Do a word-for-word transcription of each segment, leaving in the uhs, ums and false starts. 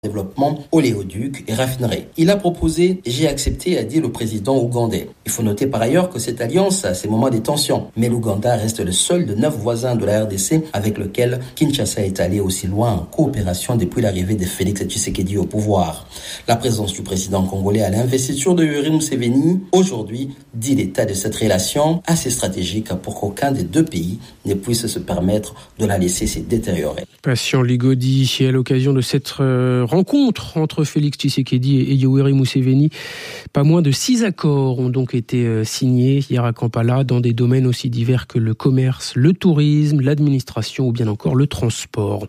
développement, oléoduc et raffinerie. Il a proposé, j'ai accepté, a dit le président ougandais. Il faut noter par ailleurs que cette alliance a ses moments de tension, mais l'Ouganda reste le seul de neuf voisins de la R D C avec lequel Kinshasa est allé aussi loin en coopération depuis l'arrivée de Félix Tshisekedi au pouvoir. La présence du président congolais à l'investiture de Yoweri Museveni, aujourd'hui, dit l'état de cette relation assez stratégique pour qu'aucun des deux pays ne puisse se permettre de la laisser se détériorer. Patient Ligodi, et à l'occasion de cette euh, rencontre entre Félix Tshisekedi et Yoweri Museveni, pas moins de six accords ont donc été euh, signés hier à Kampala dans des domaines aussi divers que le commerce, le tourisme, l'administration ou bien encore le transport.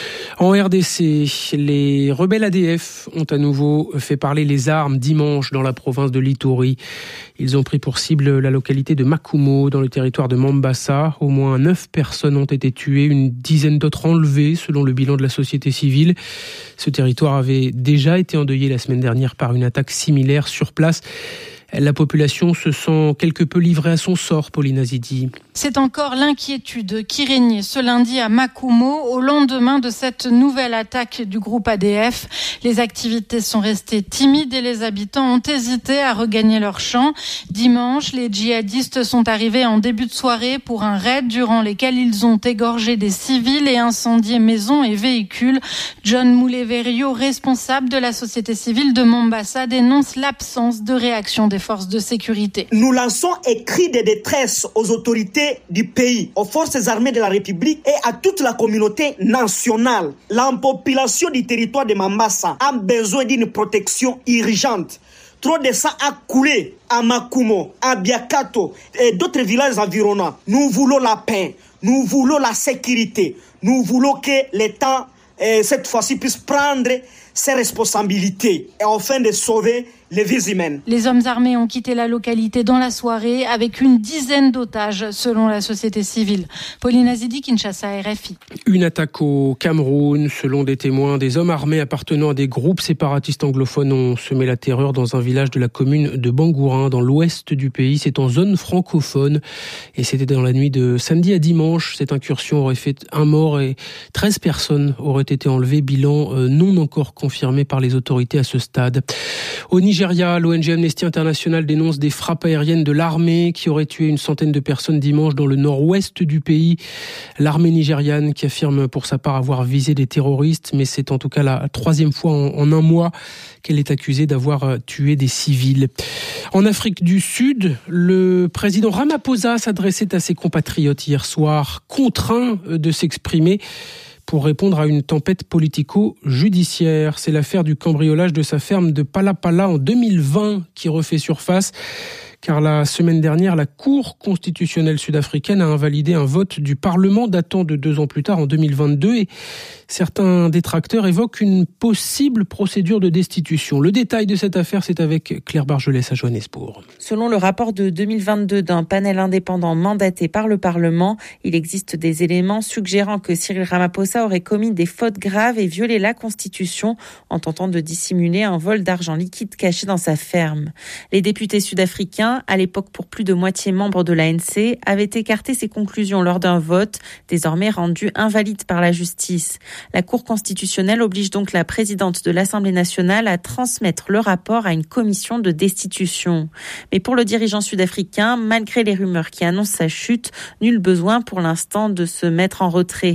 En R D C, les rebelles A D F ont à nouveau fait parler les armes dimanche dans la province de l'Ituri. Ils ont pris pour cible la localité de Makumo dans le territoire de Mambasa. Au moins neuf personnes ont été tuées, une dizaine d'autres enlevées selon le bilan de la société civile. Ce territoire avait déjà été endeuillé la semaine dernière par une attaque similaire sur place. La population se sent quelque peu livrée à son sort, Pauline Azidi. C'est encore l'inquiétude qui régnait ce lundi à Makumo au lendemain de cette nouvelle attaque du groupe A D F. Les activités sont restées timides et les habitants ont hésité à regagner leurs champs. Dimanche, les djihadistes sont arrivés en début de soirée pour un raid durant lequel ils ont égorgé des civils et incendié maisons et véhicules. John Mouleverio, responsable de la société civile de Mombasa, dénonce l'absence de réaction des forces de sécurité. Nous lançons un cri de détresse aux autorités du pays, aux forces armées de la République et à toute la communauté nationale. La population du territoire de Mambasa a besoin d'une protection urgente. Trop de sang a coulé à Makumo, à Biakato et d'autres villages environnants. Nous voulons la paix, nous voulons la sécurité, nous voulons que l'État, euh, cette fois-ci, puisse prendre ses responsabilités et afin de sauver les vies humaines. Les hommes armés ont quitté la localité dans la soirée avec une dizaine d'otages selon la société civile. Pauline Azidi, Kinshasa, R F I. Une attaque au Cameroun. Selon des témoins, des hommes armés appartenant à des groupes séparatistes anglophones ont semé la terreur dans un village de la commune de Bangourin, dans l'ouest du pays. C'est en zone francophone et c'était dans la nuit de samedi à dimanche. Cette incursion aurait fait un mort et treize personnes auraient été enlevées. Bilan non encore confirmé par les autorités à ce stade. Au Nigeria, l'O N G Amnesty International dénonce des frappes aériennes de l'armée qui auraient tué une centaine de personnes dimanche dans le nord-ouest du pays. L'armée nigériane qui affirme pour sa part avoir visé des terroristes, mais c'est en tout cas la troisième fois en, en un mois qu'elle est accusée d'avoir tué des civils. En Afrique du Sud, le président Ramaphosa s'adressait à ses compatriotes hier soir, contraint de s'exprimer pour répondre à une tempête politico-judiciaire. C'est l'affaire du cambriolage de sa ferme de Palapala en deux mille vingt qui refait surface. Car la semaine dernière, la Cour constitutionnelle sud-africaine a invalidé un vote du Parlement datant de deux ans plus tard, en deux mille vingt-deux. Et certains détracteurs évoquent une possible procédure de destitution. Le détail de cette affaire, c'est avec Claire Bargelès à Johannesburg. Selon le rapport de deux mille vingt-deux d'un panel indépendant mandaté par le Parlement, il existe des éléments suggérant que Cyril Ramaphosa aurait commis des fautes graves et violé la Constitution en tentant de dissimuler un vol d'argent liquide caché dans sa ferme. Les députés sud-africains, à l'époque pour plus de moitié membres de l'A N C, avait écarté ses conclusions lors d'un vote, désormais rendu invalide par la justice. La Cour constitutionnelle oblige donc la présidente de l'Assemblée nationale à transmettre le rapport à une commission de destitution. Mais pour le dirigeant sud-africain, malgré les rumeurs qui annoncent sa chute, nul besoin pour l'instant de se mettre en retrait.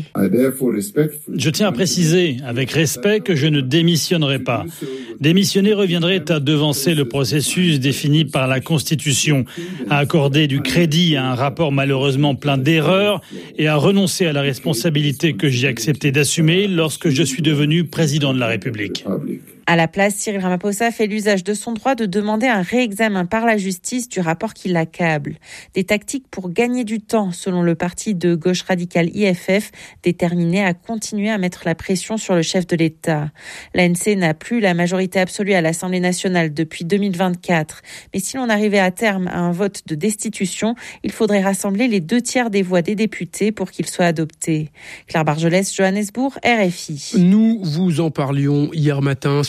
Je tiens à préciser avec respect que je ne démissionnerai pas. Démissionner reviendrait à devancer le processus défini par la Constitution, à accorder du crédit à un rapport malheureusement plein d'erreurs et à renoncer à la responsabilité que j'ai accepté d'assumer lorsque je suis devenu président de la République. À la place, Cyril Ramaphosa fait l'usage de son droit de demander un réexamen par la justice du rapport qui l'accable. Des tactiques pour gagner du temps, selon le parti de gauche radicale I F F, déterminé à continuer à mettre la pression sur le chef de l'État. L'A N C n'a plus la majorité absolue à l'Assemblée nationale depuis deux mille vingt-quatre. Mais si l'on arrivait à terme à un vote de destitution, il faudrait rassembler les deux tiers des voix des députés pour qu'il soit adopté. Claire Bargelès, Johannesburg, R F I. Nous vous en parlions hier matin sur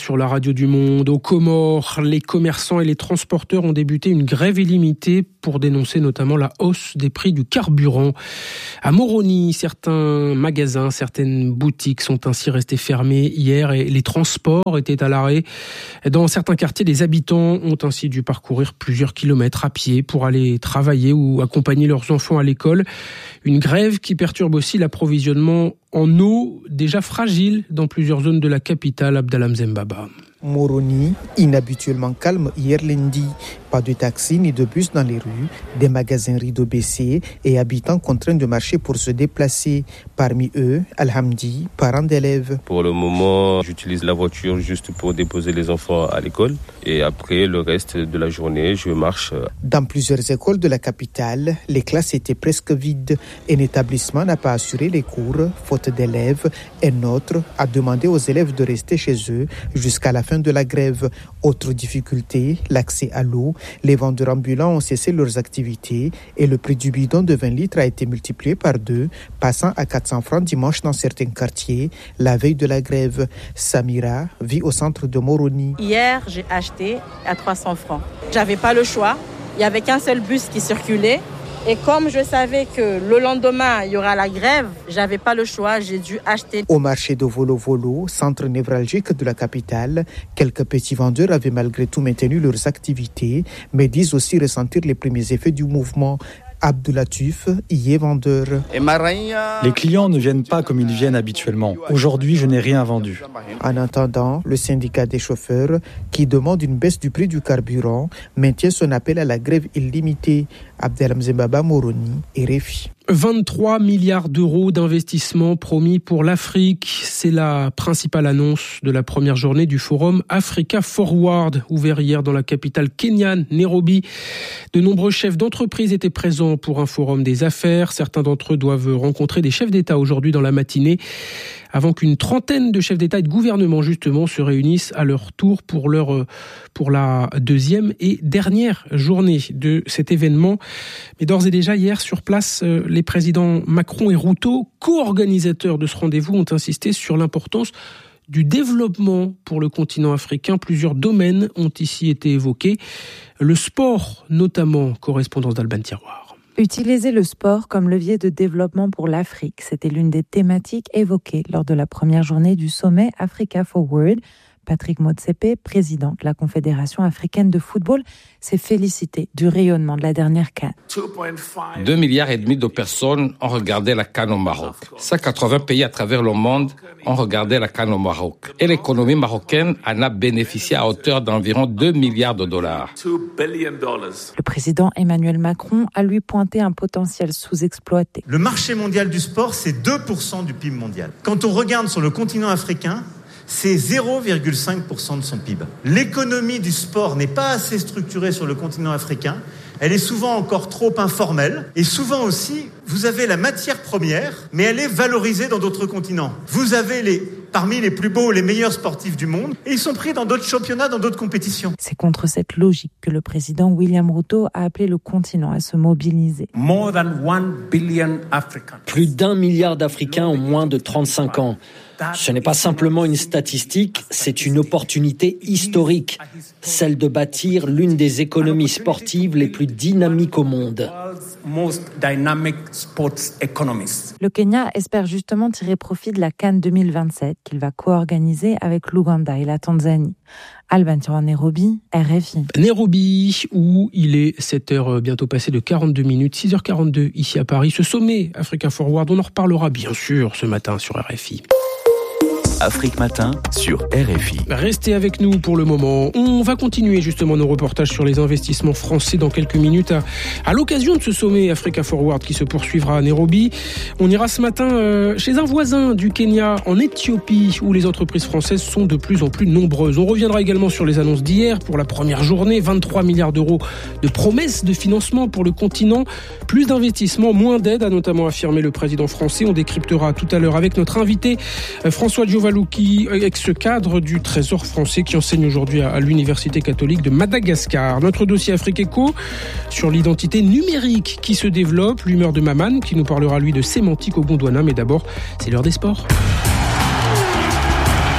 sur la radio du Monde. Aux Comores, les commerçants et les transporteurs ont débuté une grève illimitée pour dénoncer notamment la hausse des prix du carburant. À Moroni, certains magasins, certaines boutiques sont ainsi restés fermés hier et les transports étaient à l'arrêt. Dans certains quartiers, les habitants ont ainsi dû parcourir plusieurs kilomètres à pied pour aller travailler ou accompagner leurs enfants à l'école. Une grève qui perturbe aussi l'approvisionnement en eau déjà fragile dans plusieurs zones de la capitale, Abdallah Mzembaba. Moroni, inhabituellement calme hier lundi. Pas de taxi ni de bus dans les rues, des magasins rideaux baissés et habitants contraints de marcher pour se déplacer. Parmi eux, Alhamdi, parents d'élèves. Pour le moment, j'utilise la voiture juste pour déposer les enfants à l'école et après le reste de la journée, je marche. Dans plusieurs écoles de la capitale, les classes étaient presque vides. Un établissement n'a pas assuré les cours, faute d'élèves. Un autre a demandé aux élèves de rester chez eux jusqu'à la fin de la grève. Autre difficulté, l'accès à l'eau. Les vendeurs ambulants ont cessé leurs activités et le prix du bidon de vingt litres a été multiplié par deux, passant à quatre cents francs dimanche dans certains quartiers, la veille de la grève. Samira vit au centre de Moroni. Hier, j'ai acheté à trois cents francs. J'avais pas le choix. Il n'y avait qu'un seul bus qui circulait. Et comme je savais que le lendemain, il y aura la grève, j'avais pas le choix, j'ai dû acheter. Au marché de Volo Volo, centre névralgique de la capitale, quelques petits vendeurs avaient malgré tout maintenu leurs activités, mais disent aussi ressentir les premiers effets du mouvement. Abdoulatif y est vendeur. Les clients ne viennent pas comme ils viennent habituellement. Aujourd'hui, je n'ai rien vendu. En attendant, le syndicat des chauffeurs, qui demande une baisse du prix du carburant, maintient son appel à la grève illimitée. Abdelhamzembaba Mzembaba, Moroni, R F I. vingt-trois milliards d'euros d'investissement promis pour l'Afrique. C'est la principale annonce de la première journée du forum Africa Forward, ouvert hier dans la capitale kenyane, Nairobi. De nombreux chefs d'entreprise étaient présents pour un forum des affaires. Certains d'entre eux doivent rencontrer des chefs d'État aujourd'hui dans la matinée, avant qu'une trentaine de chefs d'État et de gouvernement, justement, se réunissent à leur tour pour, leur, pour la deuxième et dernière journée de cet événement. Mais d'ores et déjà, hier, sur place, les présidents Macron et Ruto, co-organisateurs de ce rendez-vous, ont insisté sur l'importance du développement pour le continent africain. Plusieurs domaines ont ici été évoqués. Le sport, notamment, correspondance d'Alban Tiroir. Utiliser le sport comme levier de développement pour l'Afrique, c'était l'une des thématiques évoquées lors de la première journée du sommet Africa Forward. Patrick Motsepe, président de la Confédération africaine de football, s'est félicité du rayonnement de la dernière CAN. Deux milliards et demi de personnes ont regardé la CAN au Maroc. cent quatre-vingts pays à travers le monde ont regardé la CAN au Maroc. Et l'économie marocaine en a bénéficié à hauteur d'environ deux milliards de dollars. Le président Emmanuel Macron a lui pointé un potentiel sous-exploité. Le marché mondial du sport, c'est deux pour cent du P I B mondial. Quand on regarde sur le continent africain, c'est zéro virgule cinq pour cent de son P I B. L'économie du sport n'est pas assez structurée sur le continent africain. Elle est souvent encore trop informelle. Et souvent aussi, vous avez la matière première, mais elle est valorisée dans d'autres continents. Vous avez les, parmi les plus beaux, les meilleurs sportifs du monde, et ils sont pris dans d'autres championnats, dans d'autres compétitions. C'est contre cette logique que le président William Ruto a appelé le continent à se mobiliser. More than one billion Africans. Plus d'un milliard d'Africains ont moins de trente-cinq ans. Ce n'est pas simplement une statistique, c'est une opportunité historique, celle de bâtir l'une des économies sportives les plus dynamiques au monde. Le Kenya espère justement tirer profit de la CAN deux mille vingt-sept qu'il va co-organiser avec l'Ouganda et la Tanzanie. Alban Tiroir, Nairobi, R F I. Nairobi, où il est sept heures bientôt passé de quarante-deux minutes, six heures quarante-deux ici à Paris. Ce sommet Africa Forward, on en reparlera bien sûr ce matin sur R F I. Afrique Matin sur R F I. Restez avec nous pour le moment. On va continuer justement nos reportages sur les investissements français dans quelques minutes à, à l'occasion de ce sommet Africa Forward qui se poursuivra à Nairobi. On ira ce matin euh, chez un voisin du Kenya, en Éthiopie, où les entreprises françaises sont de plus en plus nombreuses. On reviendra également sur les annonces d'hier pour la première journée, vingt-trois milliards d'euros de promesses de financement pour le continent. Plus d'investissements, moins d'aide, a notamment affirmé le président français. On décryptera tout à l'heure avec notre invité euh, François Diovalouki, ex-cadre du Trésor français qui enseigne aujourd'hui à l'Université catholique de Madagascar. Notre dossier Afrique Éco sur l'identité numérique qui se développe. L'humeur de Maman qui nous parlera lui de sémantique au Gondwana. Mais d'abord, c'est l'heure des sports.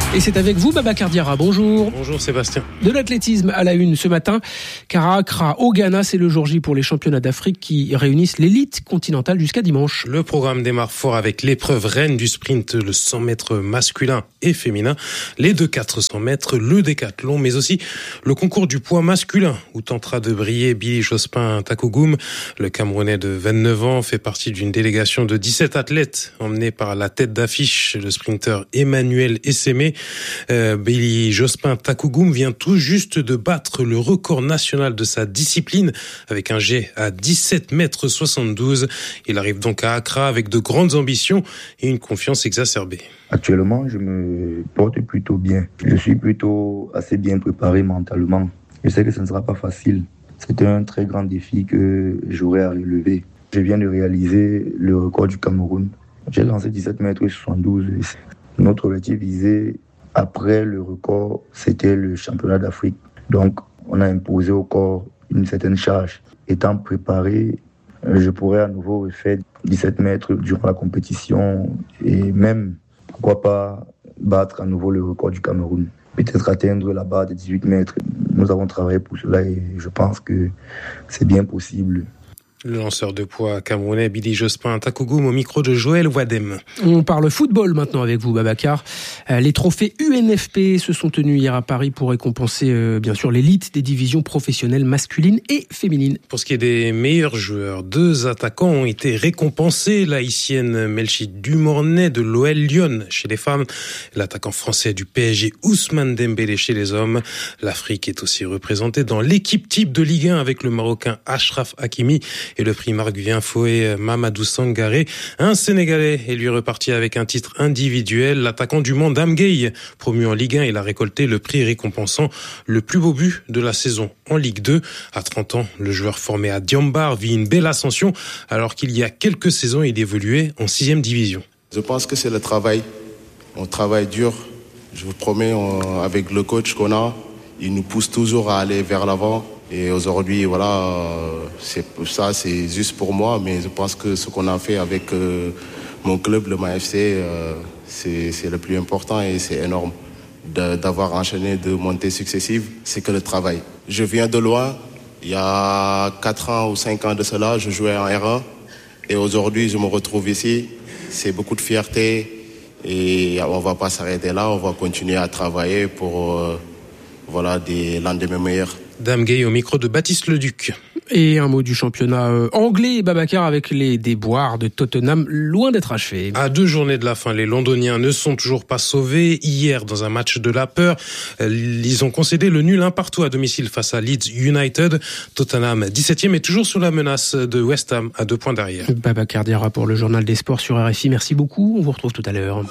Et c'est avec vous, Babacar Diarra. Bonjour. Bonjour Sébastien. De l'athlétisme à la une ce matin, car à Accra, au Ghana, c'est le jour J pour les championnats d'Afrique qui réunissent l'élite continentale jusqu'à dimanche. Le programme démarre fort avec l'épreuve reine du sprint, le cent mètres masculin et féminin, les deux quatre cents mètres, le décathlon, mais aussi le concours du poids masculin, où tentera de briller Billy Jospin Takougoum. Le Camerounais de vingt-neuf ans fait partie d'une délégation de dix-sept athlètes, emmenés par la tête d'affiche, le sprinter Emmanuel Essémé. Euh, Billy Jospin Takougoum vient tout juste de battre le record national de sa discipline avec un jet à dix-sept mètres soixante-douze. Il arrive donc à Accra avec de grandes ambitions et une confiance exacerbée. Actuellement, je me porte plutôt bien. Je suis plutôt assez bien préparé mentalement. Je sais que ce ne sera pas facile. C'est un très grand défi que j'aurai à relever. Je viens de réaliser le record du Cameroun. J'ai lancé dix-sept mètres soixante-douze. Notre objectif visé après le record, c'était le championnat d'Afrique. Donc, on a imposé au corps une certaine charge. Étant préparé, je pourrais à nouveau refaire dix-sept mètres durant la compétition et même, pourquoi pas, battre à nouveau le record du Cameroun. Peut-être atteindre la barre des dix-huit mètres. Nous avons travaillé pour cela et je pense que c'est bien possible. Le lanceur de poids camerounais Billy Jospin Takougoum au micro de Joël Wadem. On parle football maintenant avec vous, Babacar. Les trophées U N F P se sont tenus hier à Paris pour récompenser euh, bien sûr l'élite des divisions professionnelles masculines et féminines. Pour ce qui est des meilleurs joueurs, deux attaquants ont été récompensés. L'haïtienne Melchi Dumornay de l'O L Lyon chez les femmes, l'attaquant français du P S G Ousmane Dembélé chez les hommes. L'Afrique est aussi représentée dans l'équipe type de Ligue un avec le Marocain Achraf Hakimi et le prix Marc Vivien Foé Mamadou Sangaré. Un Sénégalais est lui reparti avec un titre individuel. L'attaquant du Mans Dame Gueye, promu en Ligue un, il a récolté le prix récompensant le plus beau but de la saison en Ligue deux. À trente ans, le joueur formé à Diambar vit une belle ascension alors qu'il y a quelques saisons, il évoluait en sixième division. Je pense que c'est le travail. On travaille dur. Je vous promets, on, avec le coach qu'on a, il nous pousse toujours à aller vers l'avant. Et aujourd'hui, voilà, c'est, ça c'est juste pour moi, mais je pense que ce qu'on a fait avec euh, mon club, le M A F C, euh, c'est, c'est le plus important et c'est énorme. De, d'avoir enchaîné de montées successives, c'est que le travail. Je viens de loin, il y a quatre ans ou cinq ans de cela, je jouais en R un et aujourd'hui je me retrouve ici. C'est beaucoup de fierté et on ne va pas s'arrêter là, on va continuer à travailler pour euh, voilà, des lendemains meilleurs. Dame Gueye au micro de Baptiste Leduc. Et un mot du championnat euh, anglais, Babacar, avec les déboires de Tottenham loin d'être achevés. À deux journées de la fin, les Londoniens ne sont toujours pas sauvés. Hier, dans un match de la peur, ils ont concédé le nul un partout à domicile face à Leeds United. Tottenham, dix-septième, est toujours sous la menace de West Ham à deux points derrière. Babacar Diarra pour le journal des sports sur R F I. Merci beaucoup. On vous retrouve tout à l'heure.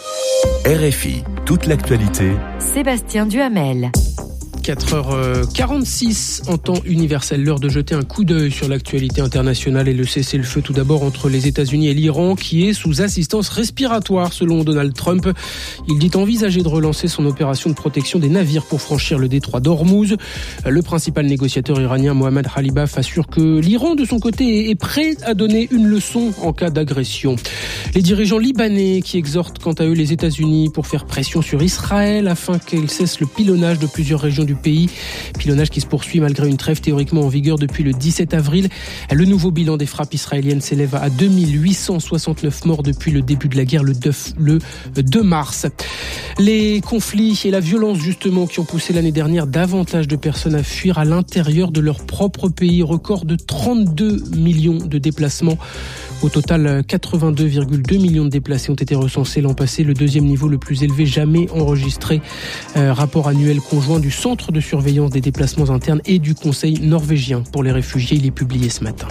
R F I, toute l'actualité. Sébastien Duhamel. quatre heures quarante-six en temps universel, l'heure de jeter un coup d'œil sur l'actualité internationale et le cessez-le-feu tout d'abord entre les États-Unis et l'Iran qui est sous assistance respiratoire selon Donald Trump. Il dit envisager de relancer son opération de protection des navires pour franchir le détroit d'Ormuz. Le principal négociateur iranien Mohammad Khalibaf assure que l'Iran de son côté est prêt à donner une leçon en cas d'agression. Les dirigeants libanais qui exhortent quant à eux les États-Unis pour faire pression sur Israël afin qu'elle cesse le pilonnage de plusieurs régions du pays. Pilonnage qui se poursuit malgré une trêve théoriquement en vigueur depuis le dix-sept avril. Le nouveau bilan des frappes israéliennes s'élève à deux mille huit cent soixante-neuf morts depuis le début de la guerre le deux mars. Les conflits et la violence justement qui ont poussé l'année dernière davantage de personnes à fuir à l'intérieur de leur propre pays. Record de trente-deux millions de déplacements. Au total, quatre-vingt-deux virgule deux millions de déplacés ont été recensés l'an passé, le deuxième niveau le plus élevé jamais enregistré. Euh, rapport annuel conjoint du Centre de surveillance des déplacements internes et du Conseil norvégien pour les réfugiés, il est publié ce matin.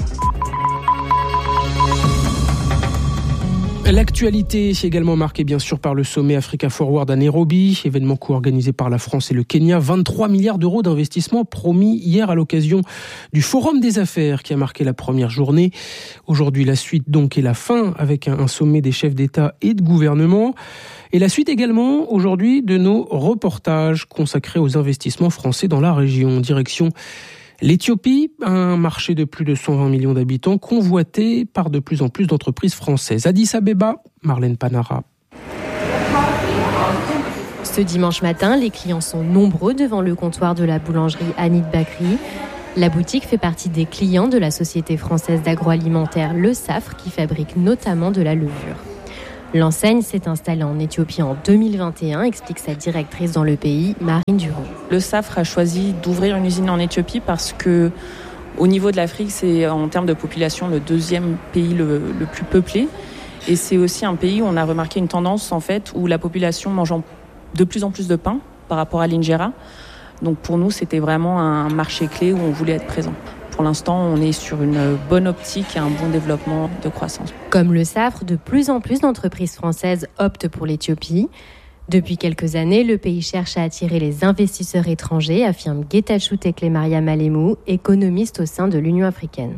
L'actualité est également marquée bien sûr par le sommet Africa Forward à Nairobi, événement co-organisé par la France et le Kenya. vingt-trois milliards d'euros d'investissement promis hier à l'occasion du Forum des affaires qui a marqué la première journée. Aujourd'hui, la suite donc est la fin avec un sommet des chefs d'État et de gouvernement. Et la suite également aujourd'hui de nos reportages consacrés aux investissements français dans la région. Direction l'Éthiopie, un marché de plus de cent vingt millions d'habitants convoité par de plus en plus d'entreprises françaises. Addis Abeba, Marlène Panara. Ce dimanche matin, les clients sont nombreux devant le comptoir de la boulangerie Anit Bakri. La boutique fait partie des clients de la société française d'agroalimentaire Le Safre qui fabrique notamment de la levure. L'enseigne s'est installée en Éthiopie en deux mille vingt et un, explique sa directrice dans le pays, Marine Durand. Le Safre a choisi d'ouvrir une usine en Éthiopie parce que, au niveau de l'Afrique, c'est en termes de population le deuxième pays le, le plus peuplé. Et c'est aussi un pays où on a remarqué une tendance en fait où la population mange de plus en plus de pain par rapport à l'injera. Donc pour nous, c'était vraiment un marché clé où on voulait être présent. Pour l'instant, on est sur une bonne optique et un bon développement de croissance. Comme le Safre, de plus en plus d'entreprises françaises optent pour l'Éthiopie. Depuis quelques années, le pays cherche à attirer les investisseurs étrangers, affirme Getachew Tekle-Maria Malemou, économiste au sein de l'Union africaine.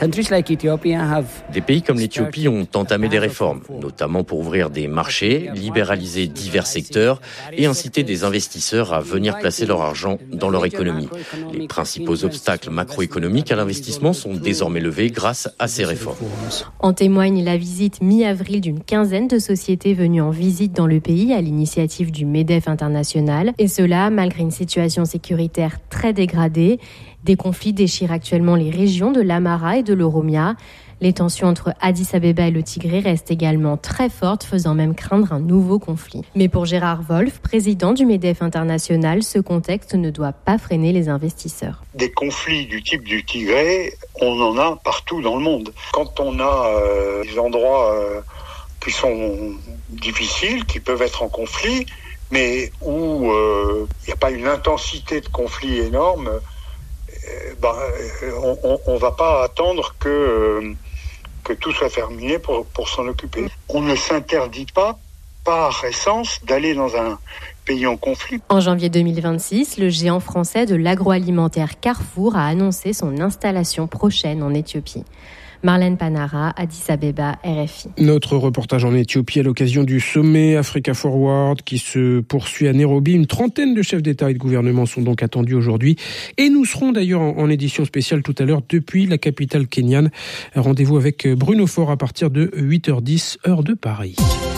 Des pays comme l'Éthiopie ont entamé des réformes, notamment pour ouvrir des marchés, libéraliser divers secteurs et inciter des investisseurs à venir placer leur argent dans leur économie. Les principaux obstacles macroéconomiques à l'investissement sont désormais levés grâce à ces réformes. En témoigne la visite mi-avril d'une quinzaine de sociétés venues en visite dans le pays à l'initiative du MEDEF international. Et cela malgré une situation sécuritaire très dégradée. Des conflits déchirent actuellement les régions de l'Amara et de l'Oromia. Les tensions entre Addis Abeba et le Tigré restent également très fortes, faisant même craindre un nouveau conflit. Mais pour Gérard Wolf, président du MEDEF international, ce contexte ne doit pas freiner les investisseurs. Des conflits du type du Tigré, on en a partout dans le monde. Quand on a euh, des endroits euh, qui sont difficiles, qui peuvent être en conflit, mais où il euh, n'y a pas une intensité de conflit énorme, Ben, on ne va pas attendre que, euh, que tout soit terminé pour, pour s'en occuper. On ne s'interdit pas, par essence, d'aller dans un pays en conflit. En janvier deux mille vingt-six, le géant français de l'agroalimentaire Carrefour a annoncé son installation prochaine en Éthiopie. Marlène Panara, Addis Abeba, R F I. Notre reportage en Éthiopie à l'occasion du sommet Africa Forward qui se poursuit à Nairobi. Une trentaine de chefs d'État et de gouvernement sont donc attendus aujourd'hui. Et nous serons d'ailleurs en, en édition spéciale tout à l'heure depuis la capitale kenyane. Rendez-vous avec Bruno Faure à partir de huit heures dix, heure de Paris.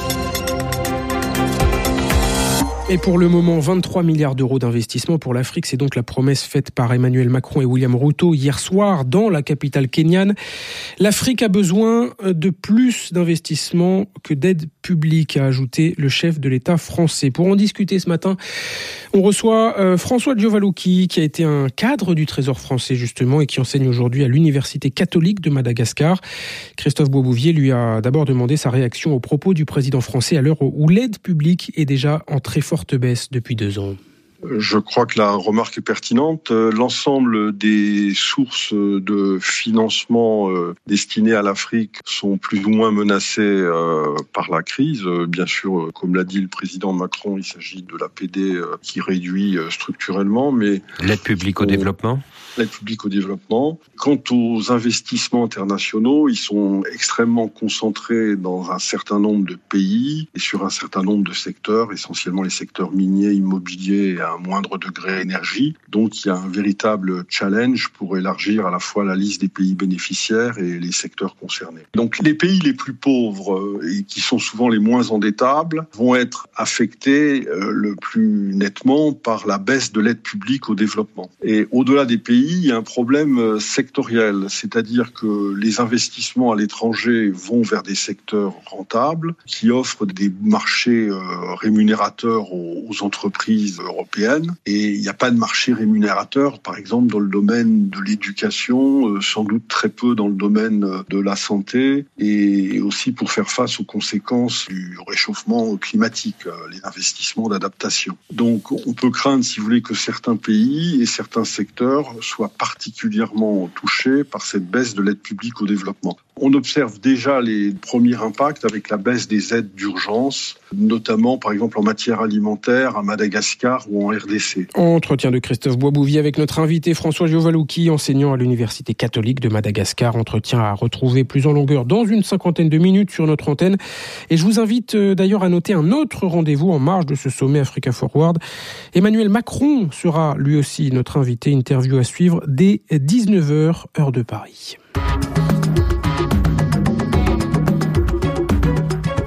Et pour le moment, vingt-trois milliards d'euros d'investissement pour l'Afrique. C'est donc la promesse faite par Emmanuel Macron et William Ruto hier soir dans la capitale kenyane. L'Afrique a besoin de plus d'investissements que d'aide publique, a ajouté le chef de l'État français. Pour en discuter ce matin, on reçoit euh, François Giovalouki, qui a été un cadre du Trésor français justement et qui enseigne aujourd'hui à l'Université catholique de Madagascar. Christophe Boisbouvier lui a d'abord demandé sa réaction aux propos du président français à l'heure où l'aide publique est déjà en très forte baisse depuis deux ans. Je crois que la remarque est pertinente. L'ensemble des sources de financement destinées à l'Afrique sont plus ou moins menacées par la crise. Bien sûr, comme l'a dit le président Macron, il s'agit de l'A P D qui réduit structurellement, mais... L'aide publique au développement ? L'aide publique au développement. Quant aux investissements internationaux, ils sont extrêmement concentrés dans un certain nombre de pays et sur un certain nombre de secteurs, essentiellement les secteurs miniers, immobiliers et à un moindre degré énergie. Donc il y a un véritable challenge pour élargir à la fois la liste des pays bénéficiaires et les secteurs concernés. Donc les pays les plus pauvres et qui sont souvent les moins endettables vont être affectés le plus nettement par la baisse de l'aide publique au développement. Et au-delà des pays, il y a un problème sectoriel, c'est-à-dire que les investissements à l'étranger vont vers des secteurs rentables qui offrent des marchés rémunérateurs aux entreprises européennes et il n'y a pas de marché rémunérateur, par exemple dans le domaine de l'éducation, sans doute très peu dans le domaine de la santé et aussi pour faire face aux conséquences du réchauffement climatique, les investissements d'adaptation. Donc on peut craindre, si vous voulez, que certains pays et certains secteurs soient particulièrement touchés par cette baisse de l'aide publique au développement. On observe déjà les premiers impacts avec la baisse des aides d'urgence, notamment par exemple en matière alimentaire à Madagascar ou en R D C. Entretien de Christophe Boisbouvier avec notre invité François Giovalouki, enseignant à l'Université catholique de Madagascar. Entretien à retrouver plus en longueur dans une cinquantaine de minutes sur notre antenne. Et je vous invite d'ailleurs à noter un autre rendez-vous en marge de ce sommet Africa Forward. Emmanuel Macron sera lui aussi notre invité. Interview à suivre dès dix-neuf heures, heure de Paris.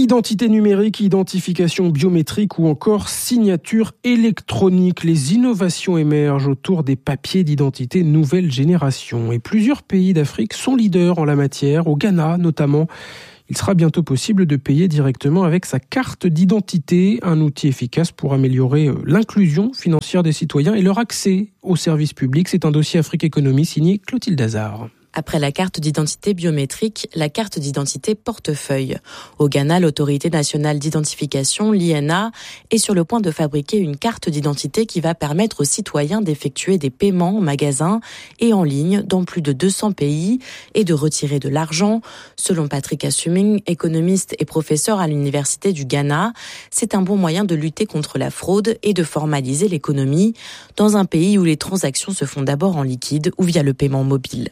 Identité numérique, identification biométrique ou encore signature électronique. Les innovations émergent autour des papiers d'identité nouvelle génération. Et plusieurs pays d'Afrique sont leaders en la matière, au Ghana notamment. Il sera bientôt possible de payer directement avec sa carte d'identité, un outil efficace pour améliorer l'inclusion financière des citoyens et leur accès aux services publics. C'est un dossier Afrique Économie signé Clotilde Hazard. Après la carte d'identité biométrique, la carte d'identité portefeuille. Au Ghana, l'autorité nationale d'identification, l'I N A, est sur le point de fabriquer une carte d'identité qui va permettre aux citoyens d'effectuer des paiements en magasin et en ligne dans plus de deux cents pays et de retirer de l'argent. Selon Patrick Assuming, économiste et professeur à l'Université du Ghana, c'est un bon moyen de lutter contre la fraude et de formaliser l'économie dans un pays où les transactions se font d'abord en liquide ou via le paiement mobile.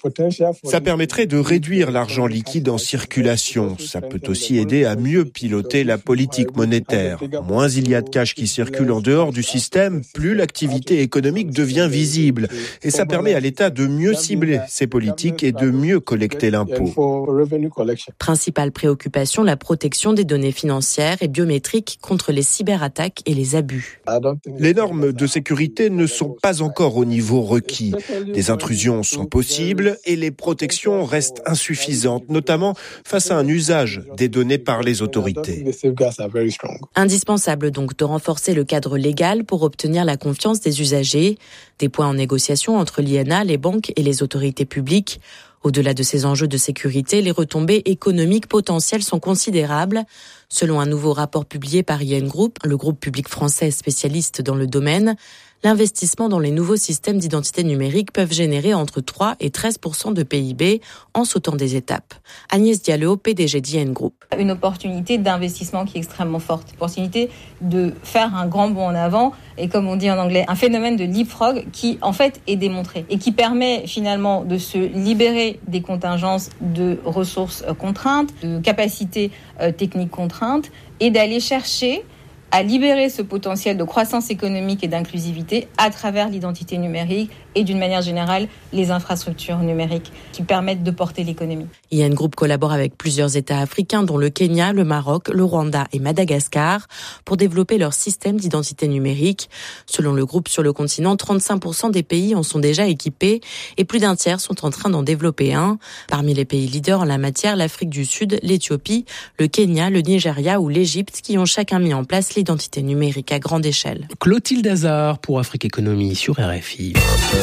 Ça permettrait de réduire l'argent liquide en circulation. Ça peut aussi aider à mieux piloter la politique monétaire. Moins il y a de cash qui circule en dehors du système, plus l'activité économique devient visible. Et ça permet à l'État de mieux cibler ses politiques et de mieux collecter l'impôt. Principale préoccupation, la protection des données financières et biométriques contre les cyberattaques et les abus. Les normes de sécurité ne sont pas encore au niveau requis. Des intrusions sont possibles et les protections restent insuffisantes, notamment face à un usage des données par les autorités. Indispensable donc de renforcer le cadre légal pour obtenir la confiance des usagers. Des points en négociation entre l'I N A, les banques et les autorités publiques. Au-delà de ces enjeux de sécurité, les retombées économiques potentielles sont considérables. Selon un nouveau rapport publié par I N Group, le groupe public français spécialiste dans le domaine, l'investissement dans les nouveaux systèmes d'identité numérique peuvent générer entre trois et treize pour cent de P I B en sautant des étapes. Agnès Diallo, P D G d'I N Group. Une opportunité d'investissement qui est extrêmement forte. Une opportunité de faire un grand bond en avant et, comme on dit en anglais, un phénomène de leapfrog qui, en fait, est démontré et qui permet finalement de se libérer des contingences de ressources contraintes, de capacités techniques contraintes et d'aller chercher à libérer ce potentiel de croissance économique et d'inclusivité à travers l'identité numérique et d'une manière générale les infrastructures numériques qui permettent de porter l'économie. I N Group collabore avec plusieurs États africains dont le Kenya, le Maroc, le Rwanda et Madagascar pour développer leur système d'identité numérique. Selon le groupe, sur le continent, trente-cinq pour cent des pays en sont déjà équipés et plus d'un tiers sont en train d'en développer un. Parmi les pays leaders en la matière, l'Afrique du Sud, l'Éthiopie, le Kenya, le Nigeria ou l'Égypte qui ont chacun mis en place l'identité numérique à grande échelle. Clotilde Hazard pour Afrique Économie sur R F I.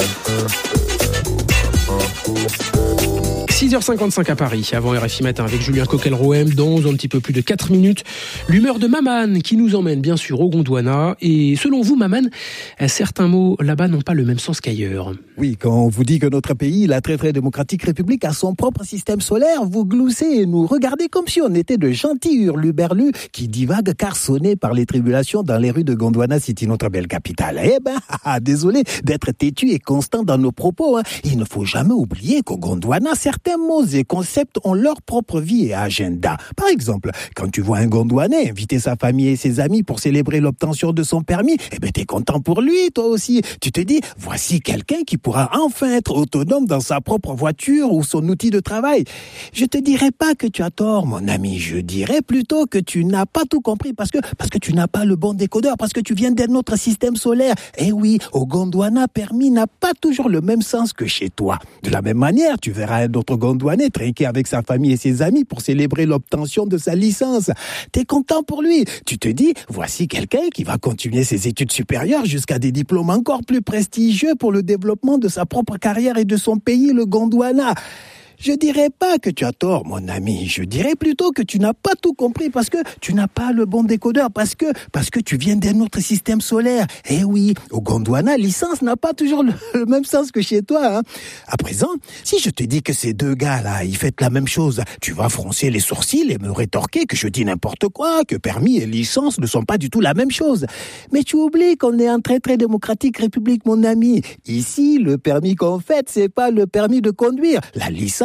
six heures cinquante-cinq à Paris, avant R F I Matin avec Julien Coquel-Rohem. Dans un petit peu plus de quatre minutes, l'humeur de Maman qui nous emmène bien sûr au Gondwana. Et selon vous, Maman, certains mots là-bas n'ont pas le même sens qu'ailleurs. Oui, quand on vous dit que notre pays, la très très démocratique République, a son propre système solaire, vous gloussez et nous regardez comme si on était de gentils hurluberlus qui divaguent carsonnés par les tribulations dans les rues de Gondwana City, notre belle capitale. Eh ben, désolé d'être têtu et constant dans nos propos. Hein. Il ne faut jamais oublier qu'au Gondwana, certains mots et concepts ont leur propre vie et agenda. Par exemple, quand tu vois un Gondwanais inviter sa famille et ses amis pour célébrer l'obtention de son permis, eh ben t'es content pour lui, toi aussi. Tu te dis, voici quelqu'un qui pourra enfin être autonome dans sa propre voiture ou son outil de travail. Je te dirais pas que tu as tort, mon ami. Je dirais plutôt que tu n'as pas tout compris parce que, parce que tu n'as pas le bon décodeur, parce que tu viens d'un autre système solaire. Eh oui, au Gondwana, permis n'a pas toujours le même sens que chez toi. De la même manière, tu verras un autre Gondwanais trinquer avec sa famille et ses amis pour célébrer l'obtention de sa licence. T'es content pour lui. Tu te dis, voici quelqu'un qui va continuer ses études supérieures jusqu'à des diplômes encore plus prestigieux pour le développement de sa propre carrière et de son pays, le Gondwana. Je dirais pas que tu as tort, mon ami. Je dirais plutôt que tu n'as pas tout compris parce que tu n'as pas le bon décodeur, parce que, parce que tu viens d'un autre système solaire. Eh oui, au Gondwana, licence n'a pas toujours le, le même sens que chez toi, hein. À présent, si je te dis que ces deux gars-là, ils font la même chose, tu vas froncer les sourcils et me rétorquer que je dis n'importe quoi, que permis et licence ne sont pas du tout la même chose. Mais tu oublies qu'on est en très très démocratique république, mon ami. Ici, le permis qu'on fait, c'est pas le permis de conduire. La licence,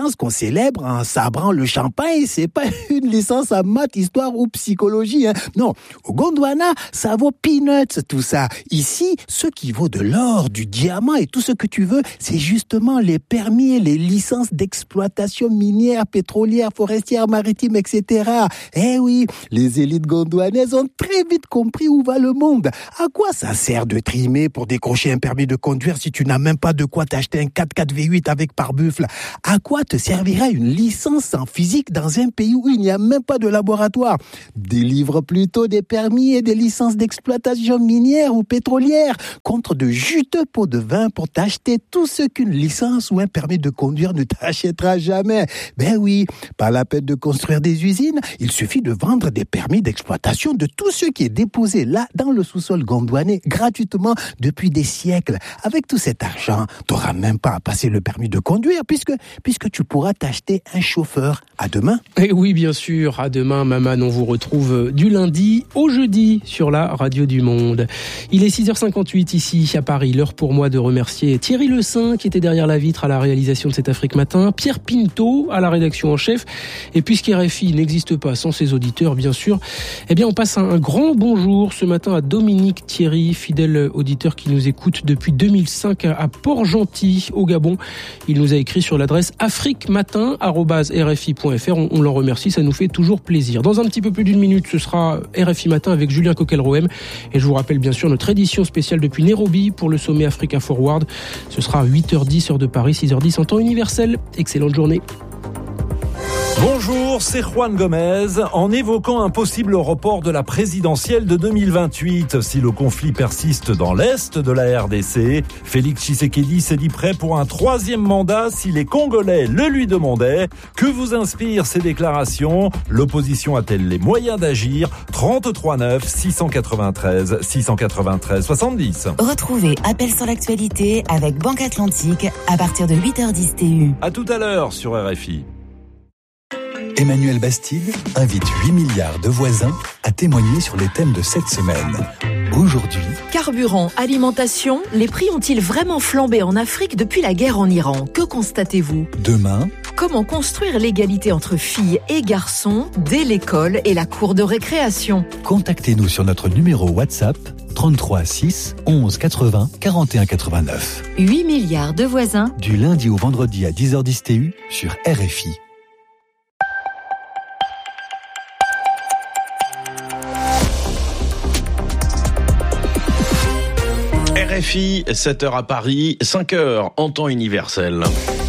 licence qu'on célèbre en sabrant le champagne, c'est pas une licence en maths, histoire ou psychologie. Hein. Non, au Gondwana, ça vaut peanuts tout ça. Ici, ce qui vaut de l'or, du diamant et tout ce que tu veux, c'est justement les permis et les licences d'exploitation minière, pétrolière, forestière, maritime, et cetera. Eh oui, les élites gondwanaises ont très vite compris où va le monde. À quoi ça sert de trimer pour décrocher un permis de conduire si tu n'as même pas de quoi t'acheter un quatre-quatre V huit avec pare-buffle? À quoi te servira une licence en physique dans un pays où il n'y a même pas de laboratoire? Délivre plutôt des permis et des licences d'exploitation minière ou pétrolière contre de juteux pots de vin pour t'acheter tout ce qu'une licence ou un permis de conduire ne t'achètera jamais. Ben oui, pas la peine de construire des usines, il suffit de vendre des permis d'exploitation de tout ce qui est déposé là dans le sous-sol gondwanais gratuitement depuis des siècles. Avec tout cet argent, tu n'auras même pas à passer le permis de conduire puisque, puisque tu pourras t'acheter un chauffeur. À demain. Et oui, bien sûr, à demain, Maman. On vous retrouve du lundi au jeudi sur la Radio du Monde. Il est six heures cinquante-huit ici à Paris. L'heure pour moi de remercier Thierry Le Saint qui était derrière la vitre à la réalisation de cet Afrique Matin, Pierre Pinto à la rédaction en chef. Et puisque R F I n'existe pas sans ses auditeurs, bien sûr, eh bien on passe un grand bonjour ce matin à Dominique Thierry, fidèle auditeur qui nous écoute depuis deux mille cinq à Port-Gentil au Gabon. Il nous a écrit sur l'adresse afriquematin arobase r f i point f r. On, on l'en remercie, ça nous fait toujours plaisir. Dans un petit peu plus d'une minute, ce sera R F I Matin avec Julien Coquel-Rohem. Et je vous rappelle bien sûr notre édition spéciale depuis Nairobi pour le sommet Africa Forward. Ce sera à huit heures dix heure de Paris, six heures dix en temps universel. Excellente journée. Bonjour, c'est Juan Gomez. En évoquant un possible report de la présidentielle de deux mille vingt-huit, si le conflit persiste dans l'est de la R D C, Félix Tshisekedi s'est dit prêt pour un troisième mandat si les Congolais le lui demandaient. Que vous inspirent ces déclarations? L'opposition a-t-elle les moyens d'agir? trente-trois neuf six cent quatre-vingt-treize six cent quatre-vingt-treize soixante-dix. Retrouvez Appel sur l'actualité avec Banque Atlantique à partir de huit heures dix T U. À tout à l'heure sur R F I. Emmanuel Bastide invite huit milliards de voisins à témoigner sur les thèmes de cette semaine. Aujourd'hui, carburant, alimentation, les prix ont-ils vraiment flambé en Afrique depuis la guerre en Iran? Que constatez-vous? Demain, comment construire l'égalité entre filles et garçons dès l'école et la cour de récréation? Contactez-nous sur notre numéro WhatsApp trente-trois six onze quatre-vingts quarante et un quatre-vingt-neuf. huit milliards de voisins. Du lundi au vendredi à dix heures dix T U sur R F I. R F I, sept heures à Paris, cinq heures en temps universel.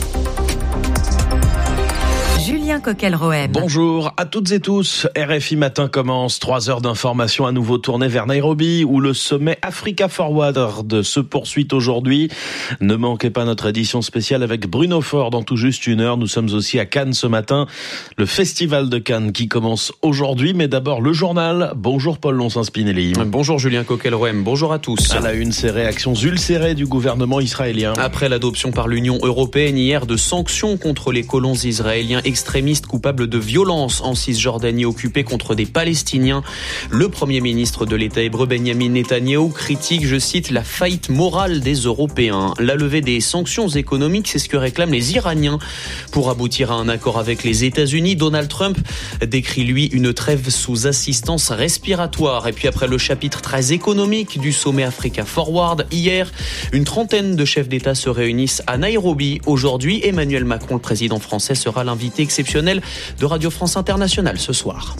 Julien Coquel-Rohem. Bonjour à toutes et tous. R F I Matin commence. Trois heures d'information à nouveau tournées vers Nairobi où le sommet Africa Forward se poursuit aujourd'hui. Ne manquez pas notre édition spéciale avec Bruno Faure dans tout juste une heure. Nous sommes aussi à Cannes ce matin. Le festival de Cannes qui commence aujourd'hui. Mais d'abord le journal. Bonjour Paul Lonsin-Spinelli. Bonjour Julien Coquel-Rohem. Bonjour à tous. À la une, ces réactions ulcérées du gouvernement israélien. Après l'adoption par l'Union européenne hier de sanctions contre les colons israéliens extrémistes coupables de violences en Cisjordanie occupée contre des Palestiniens. Le Premier ministre de l'État hébreu Benjamin Netanyahou critique, je cite, la faillite morale des Européens. La levée des sanctions économiques, c'est ce que réclament les Iraniens. Pour aboutir à un accord avec les États-Unis, Donald Trump décrit, lui, une trêve sous assistance respiratoire. Et puis après le chapitre très économique du sommet Africa Forward, hier, une trentaine de chefs d'État se réunissent à Nairobi. Aujourd'hui, Emmanuel Macron, le président français, sera l'invité exceptionnel de Radio France Internationale ce soir.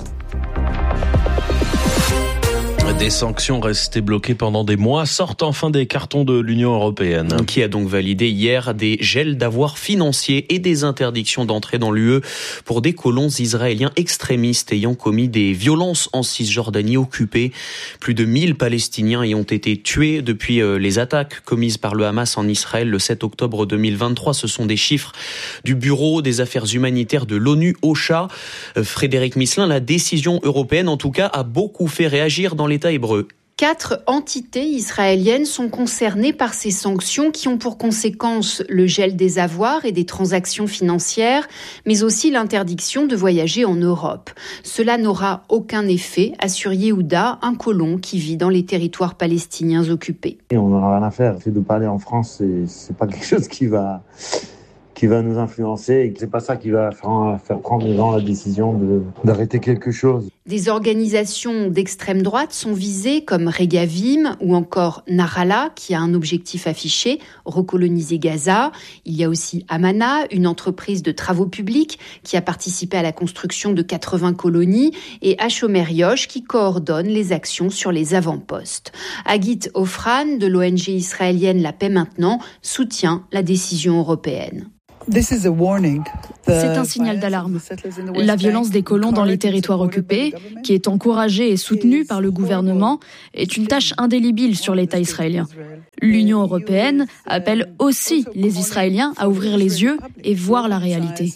Des sanctions restées bloquées pendant des mois sortent enfin des cartons de l'Union européenne. Qui a donc validé hier des gels d'avoirs financiers et des interdictions d'entrée dans l'U E pour des colons israéliens extrémistes ayant commis des violences en Cisjordanie occupée. Plus de mille Palestiniens y ont été tués depuis les attaques commises par le Hamas en Israël le sept octobre deux mille vingt-trois. Ce sont des chiffres du Bureau des affaires humanitaires de l'ONU, OCHA. Frédéric Misselin, la décision européenne en tout cas a beaucoup fait réagir dans l'État hébreu. Quatre entités israéliennes sont concernées par ces sanctions qui ont pour conséquence le gel des avoirs et des transactions financières, mais aussi l'interdiction de voyager en Europe. Cela n'aura aucun effet, assure Yehuda, un colon qui vit dans les territoires palestiniens occupés. Et on n'en a rien à faire. Le fait de parler en France, c'est, c'est pas quelque chose qui va... qui va nous influencer et c'est pas ça qui va faire, faire prendre aux gens la décision de, d'arrêter quelque chose. Des organisations d'extrême droite sont visées comme Regavim ou encore Narala, qui a un objectif affiché, recoloniser Gaza. Il y a aussi Amana, une entreprise de travaux publics qui a participé à la construction de quatre-vingts colonies, et Hashomer Yosh, qui coordonne les actions sur les avant-postes. Agit Ofran, de l'O N G israélienne La Paix Maintenant, soutient la décision européenne. C'est un signal d'alarme. La violence des colons dans les territoires occupés, qui est encouragée et soutenue par le gouvernement, est une tâche indélébile sur l'État israélien. L'Union européenne appelle aussi les Israéliens à ouvrir les yeux et voir la réalité.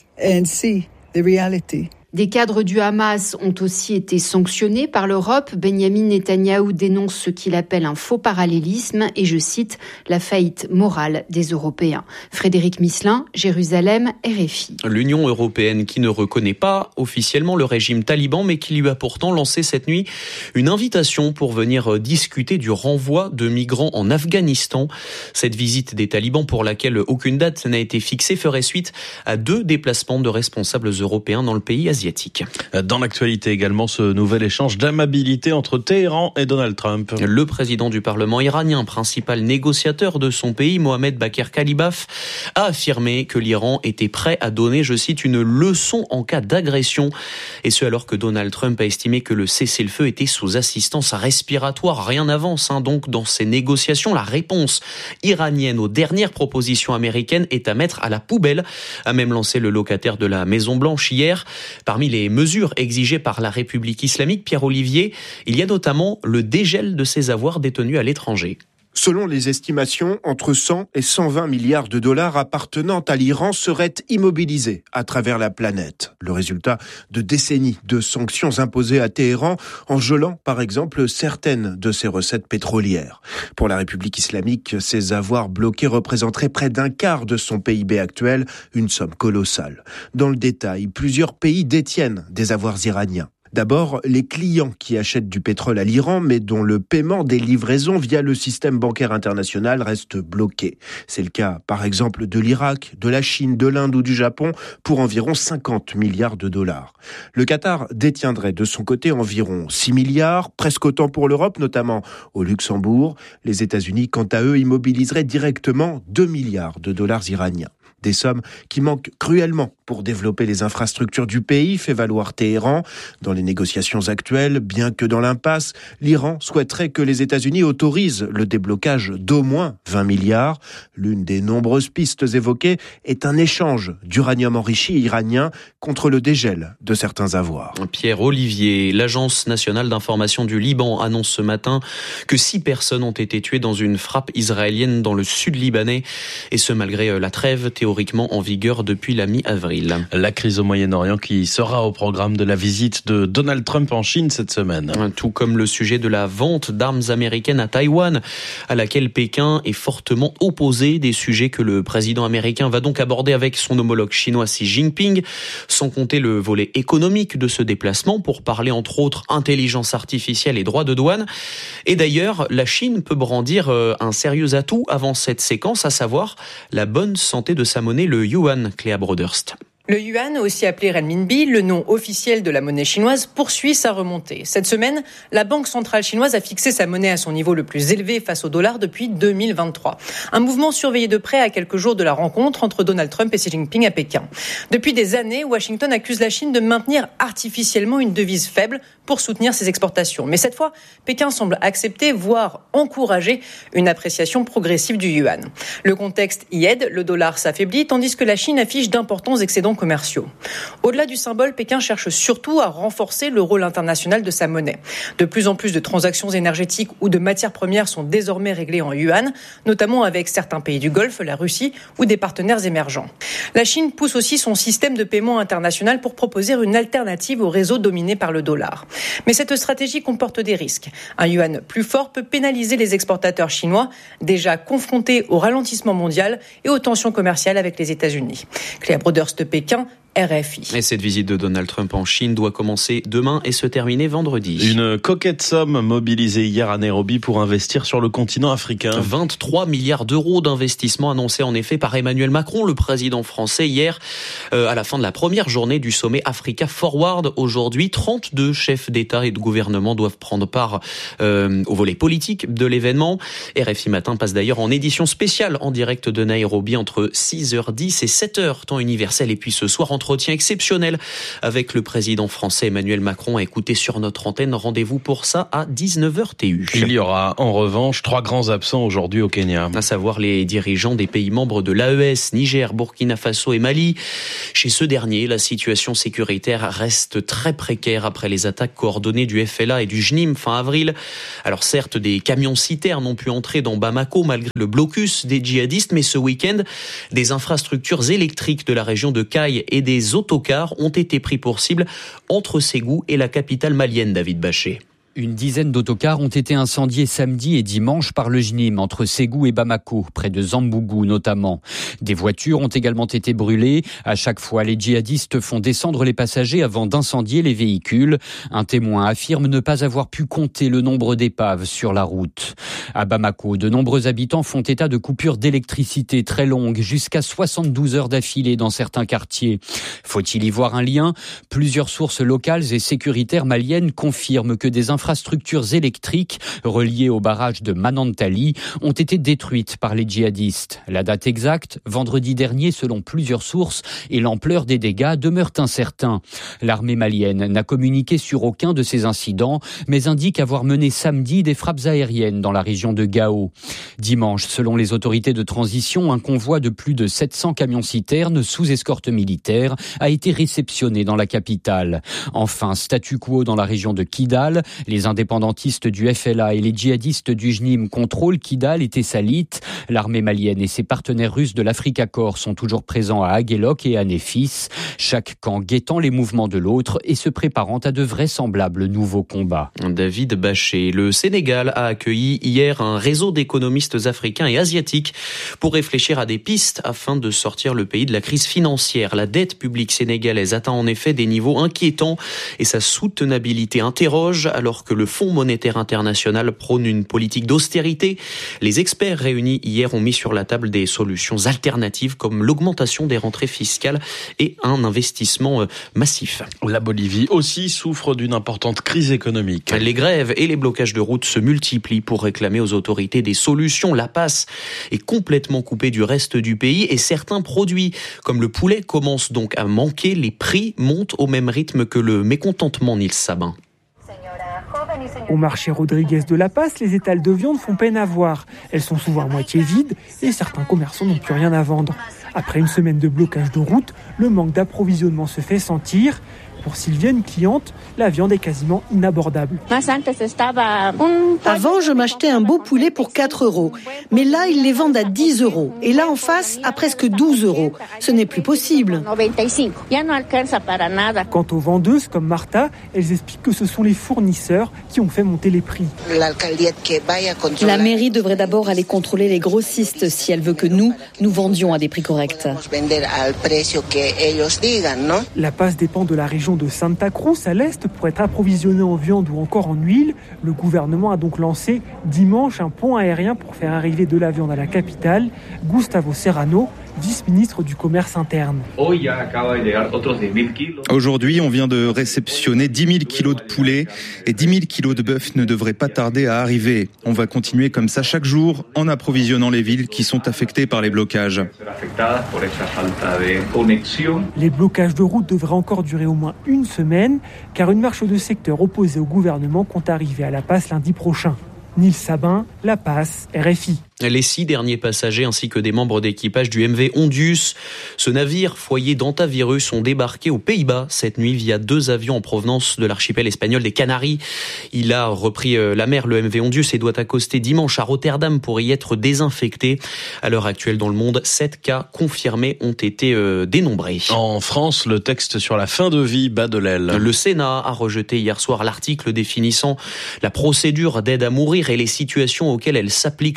Des cadres du Hamas ont aussi été sanctionnés par l'Europe. Benyamin Netanyahou dénonce ce qu'il appelle un faux parallélisme et, je cite, la faillite morale des Européens. Frédéric Misselin, Jérusalem, R F I. L'Union européenne qui ne reconnaît pas officiellement le régime taliban, mais qui lui a pourtant lancé cette nuit une invitation pour venir discuter du renvoi de migrants en Afghanistan. Cette visite des talibans, pour laquelle aucune date n'a été fixée, ferait suite à deux déplacements de responsables européens dans le pays asiatique. Dans l'actualité également, ce nouvel échange d'amabilité entre Téhéran et Donald Trump. Le président du Parlement iranien, principal négociateur de son pays, Mohamed Bakr Kalibaf, a affirmé que l'Iran était prêt à donner, je cite, une leçon en cas d'agression. Et ce alors que Donald Trump a estimé que le cessez-le-feu était sous assistance respiratoire. Rien n'avance hein, donc dans ces négociations. La réponse iranienne aux dernières propositions américaines est à mettre à la poubelle, a même lancé le locataire de la Maison-Blanche hier. Parmi les mesures exigées par la République islamique, Pierre Olivier, il y a notamment le dégel de ses avoirs détenus à l'étranger. Selon les estimations, entre cent et cent vingt milliards de dollars appartenant à l'Iran seraient immobilisés à travers la planète. Le résultat de décennies de sanctions imposées à Téhéran en gelant, par exemple, certaines de ses recettes pétrolières. Pour la République islamique, ces avoirs bloqués représenteraient près d'un quart de son P I B actuel, une somme colossale. Dans le détail, plusieurs pays détiennent des avoirs iraniens. D'abord, les clients qui achètent du pétrole à l'Iran, mais dont le paiement des livraisons via le système bancaire international reste bloqué. C'est le cas, par exemple, de l'Irak, de la Chine, de l'Inde ou du Japon, pour environ cinquante milliards de dollars. Le Qatar détiendrait de son côté environ six milliards, presque autant pour l'Europe, notamment au Luxembourg. Les États-Unis, quant à eux, immobiliseraient directement deux milliards de dollars iraniens. Des sommes qui manquent cruellement pour développer les infrastructures du pays, fait valoir Téhéran. Dans les négociations actuelles, bien que dans l'impasse, l'Iran souhaiterait que les États-Unis autorisent le déblocage d'au moins vingt milliards. L'une des nombreuses pistes évoquées est un échange d'uranium enrichi iranien contre le dégel de certains avoirs. Pierre Olivier, l'Agence nationale d'information du Liban annonce ce matin que six personnes ont été tuées dans une frappe israélienne dans le sud libanais, et ce malgré la trêve théorique théoriquement en vigueur depuis la mi-avril. La crise au Moyen-Orient qui sera au programme de la visite de Donald Trump en Chine cette semaine. Tout comme le sujet de la vente d'armes américaines à Taïwan, à laquelle Pékin est fortement opposé, des sujets que le président américain va donc aborder avec son homologue chinois Xi Jinping, sans compter le volet économique de ce déplacement pour parler entre autres intelligence artificielle et droits de douane. Et d'ailleurs, la Chine peut brandir un sérieux atout avant cette séquence, à savoir la bonne santé de sa monnaie, le yuan, Cléa Broderst. Le yuan, aussi appelé renminbi, le nom officiel de la monnaie chinoise, poursuit sa remontée. Cette semaine, la Banque centrale chinoise a fixé sa monnaie à son niveau le plus élevé face au dollar depuis deux mille vingt-trois. Un mouvement surveillé de près à quelques jours de la rencontre entre Donald Trump et Xi Jinping à Pékin. Depuis des années, Washington accuse la Chine de maintenir artificiellement une devise faible pour soutenir ses exportations. Mais cette fois, Pékin semble accepter, voire encourager, une appréciation progressive du yuan. Le contexte y aide, le dollar s'affaiblit, tandis que la Chine affiche d'importants excédents commerciaux. Au-delà du symbole, Pékin cherche surtout à renforcer le rôle international de sa monnaie. De plus en plus de transactions énergétiques ou de matières premières sont désormais réglées en yuan, notamment avec certains pays du Golfe, la Russie ou des partenaires émergents. La Chine pousse aussi son système de paiement international pour proposer une alternative au réseau dominé par le dollar. Mais cette stratégie comporte des risques. Un yuan plus fort peut pénaliser les exportateurs chinois, déjà confrontés au ralentissement mondial et aux tensions commerciales avec les États-Unis. Cléa Broderst de Pékin, R F I. Et cette visite de Donald Trump en Chine doit commencer demain et se terminer vendredi. Une coquette somme mobilisée hier à Nairobi pour investir sur le continent africain. vingt-trois milliards d'euros d'investissement annoncés en effet par Emmanuel Macron, le président français, hier euh, à la fin de la première journée du sommet Africa Forward. Aujourd'hui, trente-deux chefs d'État et de gouvernement doivent prendre part euh, au volet politique de l'événement. R F I Matin passe d'ailleurs en édition spéciale en direct de Nairobi entre six heures dix et sept heures, temps universel. Et puis ce soir, entretien exceptionnel avec le président français Emmanuel Macron à écouter sur notre antenne. Rendez-vous pour ça à dix-neuf heures T U. Il y aura en revanche trois grands absents aujourd'hui au Kenya. À savoir les dirigeants des pays membres de l'A E S, Niger, Burkina Faso et Mali. Chez ce dernier, la situation sécuritaire reste très précaire après les attaques coordonnées du F L A et du J N I M fin avril. Alors certes, des camions-citernes ont pu entrer dans Bamako malgré le blocus des djihadistes, mais ce week-end, des infrastructures électriques de la région de Kayes et des Des autocars ont été pris pour cible entre Ségou et la capitale malienne, David Bachet. Une dizaine d'autocars ont été incendiés samedi et dimanche par le J N I M entre Ségou et Bamako, près de Zambougou notamment. Des voitures ont également été brûlées. À chaque fois, les djihadistes font descendre les passagers avant d'incendier les véhicules. Un témoin affirme ne pas avoir pu compter le nombre d'épaves sur la route. À Bamako, de nombreux habitants font état de coupures d'électricité très longues, jusqu'à soixante-douze heures d'affilée dans certains quartiers. Faut-il y voir un lien ? Plusieurs sources locales et sécuritaires maliennes confirment que des infrastructures électriques reliées au barrage de Manantali ont été détruites par les djihadistes. La date exacte, vendredi dernier selon plusieurs sources, et l'ampleur des dégâts demeurent incertains. L'armée malienne n'a communiqué sur aucun de ces incidents, mais indique avoir mené samedi des frappes aériennes dans la région de Gao. Dimanche, selon les autorités de transition, un convoi de plus de sept cents camions-citernes sous escorte militaire a été réceptionné dans la capitale. Enfin, statu quo dans la région de Kidal. Les indépendantistes du F L A et les djihadistes du J N I M contrôlent Kidal et Tessalit. L'armée malienne et ses partenaires russes de l'Africa Corps sont toujours présents à Aguelok et à Néfis, chaque camp guettant les mouvements de l'autre et se préparant à de vraisemblables nouveaux combats. David Bachet. Le Sénégal a accueilli hier un réseau d'économistes africains et asiatiques pour réfléchir à des pistes afin de sortir le pays de la crise financière. La dette publique sénégalaise atteint en effet des niveaux inquiétants et sa soutenabilité interroge alors que le Fonds monétaire international prône une politique d'austérité. Les experts réunis hier ont mis sur la table des solutions alternatives comme l'augmentation des rentrées fiscales et un investissement massif. La Bolivie aussi souffre d'une importante crise économique. Les grèves et les blocages de routes se multiplient pour réclamer aux autorités des solutions. La Paz est complètement coupée du reste du pays et certains produits, comme le poulet, commencent donc à manquer. Les prix montent au même rythme que le mécontentement, Nils Sabin. Au marché Rodriguez de La Paz, les étals de viande font peine à voir. Elles sont souvent à moitié vides et certains commerçants n'ont plus rien à vendre. Après une semaine de blocage de route, le manque d'approvisionnement se fait sentir. Pour Sylviane, cliente, la viande est quasiment inabordable. Avant, je m'achetais un beau poulet pour quatre euros. Mais là, ils les vendent à dix euros. Et là, en face, à presque douze euros. Ce n'est plus possible. Quant aux vendeuses comme Martha, elles expliquent que ce sont les fournisseurs qui ont fait monter les prix. La mairie devrait d'abord aller contrôler les grossistes si elle veut que nous, nous vendions à des prix corrects. La Paz dépend de la région de Santa Cruz à l'est pour être approvisionné en viande ou encore en huile. Le gouvernement a donc lancé dimanche un pont aérien pour faire arriver de la viande à la capitale. Gustavo Serrano, vice-ministre du commerce interne. Aujourd'hui, on vient de réceptionner dix mille kilos de poulet et dix mille kilos de bœuf ne devraient pas tarder à arriver. On va continuer comme ça chaque jour en approvisionnant les villes qui sont affectées par les blocages. Les blocages de route devraient encore durer au moins une semaine car une marche de secteurs opposés au gouvernement compte arriver à La Paz lundi prochain. Nils Sabin, La Paz, R F I. Les six derniers passagers ainsi que des membres d'équipage du M V Ondius, ce navire foyer d'antavirus, ont débarqué aux Pays-Bas cette nuit via deux avions en provenance de l'archipel espagnol des Canaries. Il a repris la mer, le M V Ondius, et doit accoster dimanche à Rotterdam pour y être désinfecté. À l'heure actuelle dans le monde, sept cas confirmés ont été euh, dénombrés. En France, le texte sur la fin de vie bat de l'aile. Le Sénat a rejeté hier soir l'article définissant la procédure d'aide à mourir et les situations auxquelles elle s'appliquerait. Une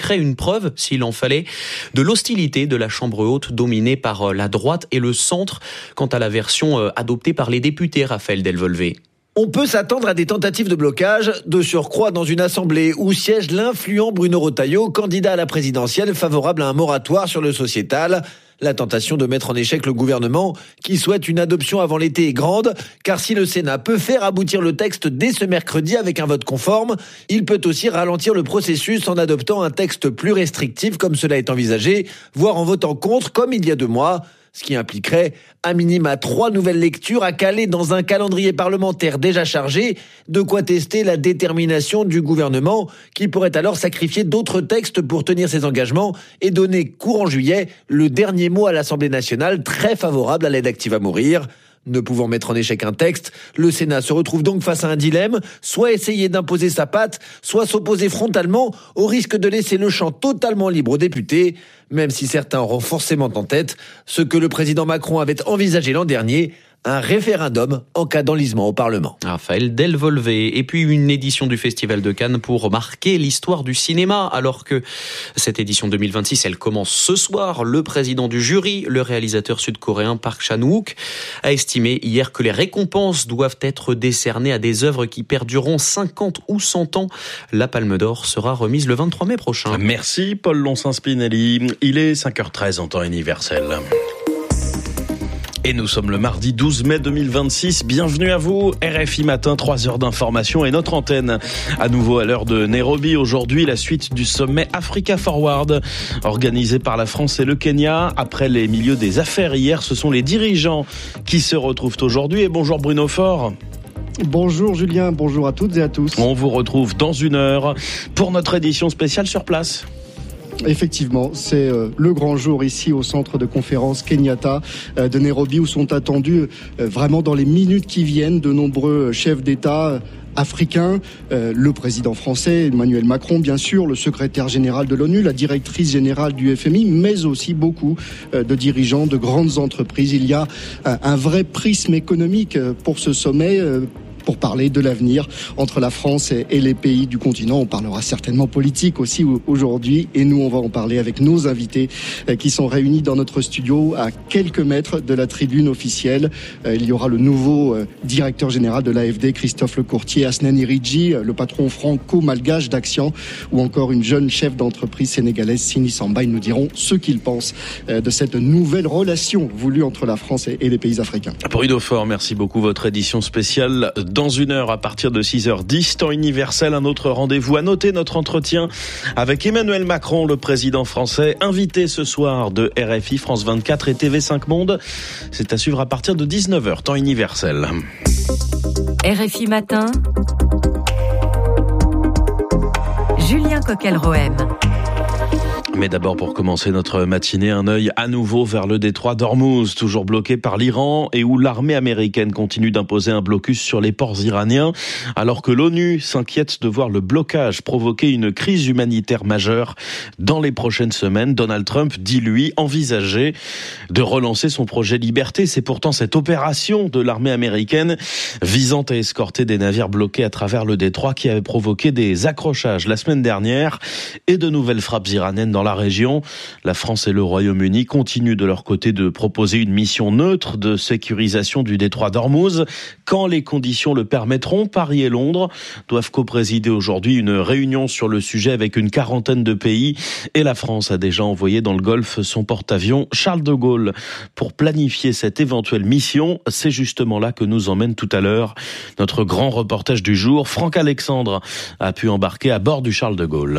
preuve, s'il en fallait, de l'hostilité de la Chambre haute dominée par la droite et le centre quant à la version adoptée par les députés, Raphaël Delvolvé. On peut s'attendre à des tentatives de blocage, de surcroît dans une assemblée où siège l'influent Bruno Retailleau, candidat à la présidentielle favorable à un moratoire sur le sociétal. La tentation de mettre en échec le gouvernement, qui souhaite une adoption avant l'été, est grande, car si le Sénat peut faire aboutir le texte dès ce mercredi avec un vote conforme, il peut aussi ralentir le processus en adoptant un texte plus restrictif comme cela est envisagé, voire en votant contre comme il y a deux mois. Ce qui impliquerait à minima trois nouvelles lectures à caler dans un calendrier parlementaire déjà chargé, de quoi tester la détermination du gouvernement qui pourrait alors sacrifier d'autres textes pour tenir ses engagements et donner courant juillet le dernier mot à l'Assemblée nationale très favorable à l'aide active à mourir. Ne pouvant mettre en échec un texte, le Sénat se retrouve donc face à un dilemme, soit essayer d'imposer sa patte, soit s'opposer frontalement au risque de laisser le champ totalement libre aux députés, même si certains auront forcément en tête ce que le président Macron avait envisagé l'an dernier, un référendum en cas d'enlisement au Parlement. Raphaël Delvolvé. Et puis une édition du Festival de Cannes pour marquer l'histoire du cinéma. Alors que cette édition deux mille vingt-six, elle commence ce soir. Le président du jury, le réalisateur sud-coréen Park Chan-wook, a estimé hier que les récompenses doivent être décernées à des œuvres qui perdureront cinquante ou cent ans. La Palme d'Or sera remise le vingt-trois mai prochain. Merci Paul Lonsin-Spinelli. Il est cinq heures treize en temps universel. Et nous sommes le mardi douze mai deux mille vingt-six. Bienvenue à vous. R F I Matin, trois heures d'information et notre antenne. À nouveau à l'heure de Nairobi. Aujourd'hui, la suite du sommet Africa Forward, organisé par la France et le Kenya. Après les milieux des affaires hier, ce sont les dirigeants qui se retrouvent aujourd'hui. Et bonjour Bruno Faure. Bonjour Julien, bonjour à toutes et à tous. On vous retrouve dans une heure pour notre édition spéciale sur place. Effectivement, c'est euh, le grand jour ici au centre de conférence Kenyatta euh, de Nairobi où sont attendus euh, vraiment dans les minutes qui viennent de nombreux chefs d'État euh, africains, euh, le président français Emmanuel Macron bien sûr, le secrétaire général de l'ONU, la directrice générale du F M I, mais aussi beaucoup euh, de dirigeants de grandes entreprises. Il y a euh, un vrai prisme économique euh, pour ce sommet. Euh, pour parler de l'avenir entre la France et les pays du continent. On parlera certainement politique aussi aujourd'hui et nous on va en parler avec nos invités qui sont réunis dans notre studio à quelques mètres de la tribune officielle. Il y aura le nouveau directeur général de l'A F D, Christophe Lecourtier, Asnan Iridji, le patron franco-malgache d'Action ou encore une jeune chef d'entreprise sénégalaise, Sini Samba. Ils nous diront ce qu'ils pensent de cette nouvelle relation voulue entre la France et les pays africains. Bruno Faure, merci beaucoup. Votre édition spéciale dans une heure à partir de six heures dix, temps universel, un autre rendez-vous. À noter notre entretien avec Emmanuel Macron, le président français, invité ce soir de R F I, France vingt-quatre et T V cinq Monde. C'est à suivre à partir de dix-neuf heures, temps universel. R F I Matin, Julien Coquel-Rohem. Mais d'abord, pour commencer notre matinée, un œil à nouveau vers le détroit d'Ormuz, toujours bloqué par l'Iran et où l'armée américaine continue d'imposer un blocus sur les ports iraniens, alors que l'ONU s'inquiète de voir le blocage provoquer une crise humanitaire majeure dans les prochaines semaines. Donald Trump dit, lui, envisager de relancer son projet Liberté. C'est pourtant cette opération de l'armée américaine visant à escorter des navires bloqués à travers le détroit qui avait provoqué des accrochages la semaine dernière et de nouvelles frappes iraniennes dans la région. La France et le Royaume-Uni continuent de leur côté de proposer une mission neutre de sécurisation du détroit d'Ormuz. Quand les conditions le permettront, Paris et Londres doivent co-présider aujourd'hui une réunion sur le sujet avec une quarantaine de pays. Et la France a déjà envoyé dans le Golfe son porte-avions Charles de Gaulle pour planifier cette éventuelle mission. C'est justement là que nous emmène tout à l'heure notre grand reportage du jour. Franck Alexandre a pu embarquer à bord du Charles de Gaulle.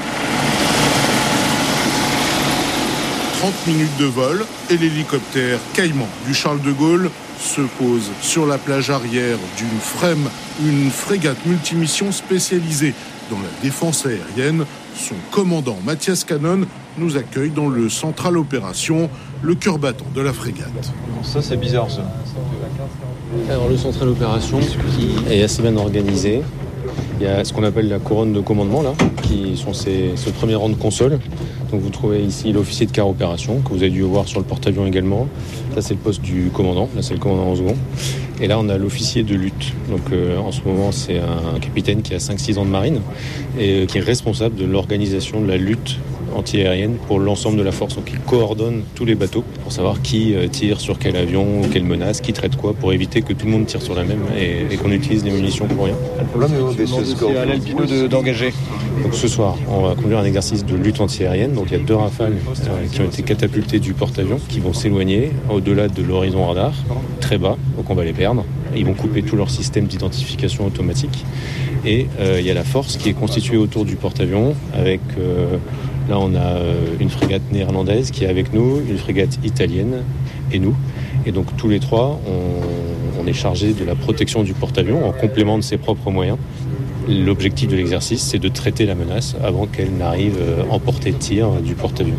trente minutes de vol et l'hélicoptère Caïman du Charles de Gaulle se pose sur la plage arrière d'une F R E M, une frégate multimission spécialisée dans la défense aérienne. Son commandant Mathias Canon nous accueille dans le central opération, le cœur battant de la frégate. Ça c'est bizarre ça. Alors le central opération est assez bien organisé. Il y a ce qu'on appelle la couronne de commandement là, qui sont ces, ce premier rang de console. Donc vous trouvez ici l'officier de quart opération, que vous avez dû voir sur le porte-avions également. Ça c'est le poste du commandant, là c'est le commandant en second. Et là on a l'officier de lutte. Donc euh, en ce moment c'est un capitaine qui a cinq six ans de marine et euh, qui est responsable de l'organisation de la lutte antiaérienne pour l'ensemble de la force. Donc ils coordonnent tous les bateaux pour savoir qui tire sur quel avion, quelle menace, qui traite quoi, pour éviter que tout le monde tire sur la même et, et qu'on utilise des munitions pour rien. C'est à l'aile pilote d'engager. Donc ce soir, on va conduire un exercice de lutte antiaérienne. Donc il y a deux rafales euh, qui ont été catapultées du porte-avions, qui vont s'éloigner au-delà de l'horizon radar, très bas, donc on va les perdre. Ils vont couper tout leur système d'identification automatique. Et euh, il y a la force qui est constituée autour du porte-avions avec, euh, là on a euh, une frégate néerlandaise qui est avec nous, une frégate italienne et nous. Et donc tous les trois, on, on est chargés de la protection du porte-avions en complément de ses propres moyens. L'objectif de l'exercice, c'est de traiter la menace avant qu'elle n'arrive en portée de tir du porte-avions.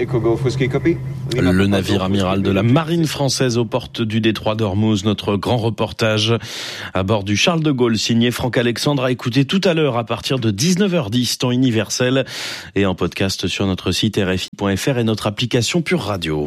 Le navire amiral de la marine française aux portes du détroit d'Ormuz, notre grand reportage à bord du Charles de Gaulle, signé Franck Alexandre, à écouter tout à l'heure à partir de dix-neuf heures dix, temps universel, et en podcast sur notre site R F I point F R et notre application Pure Radio.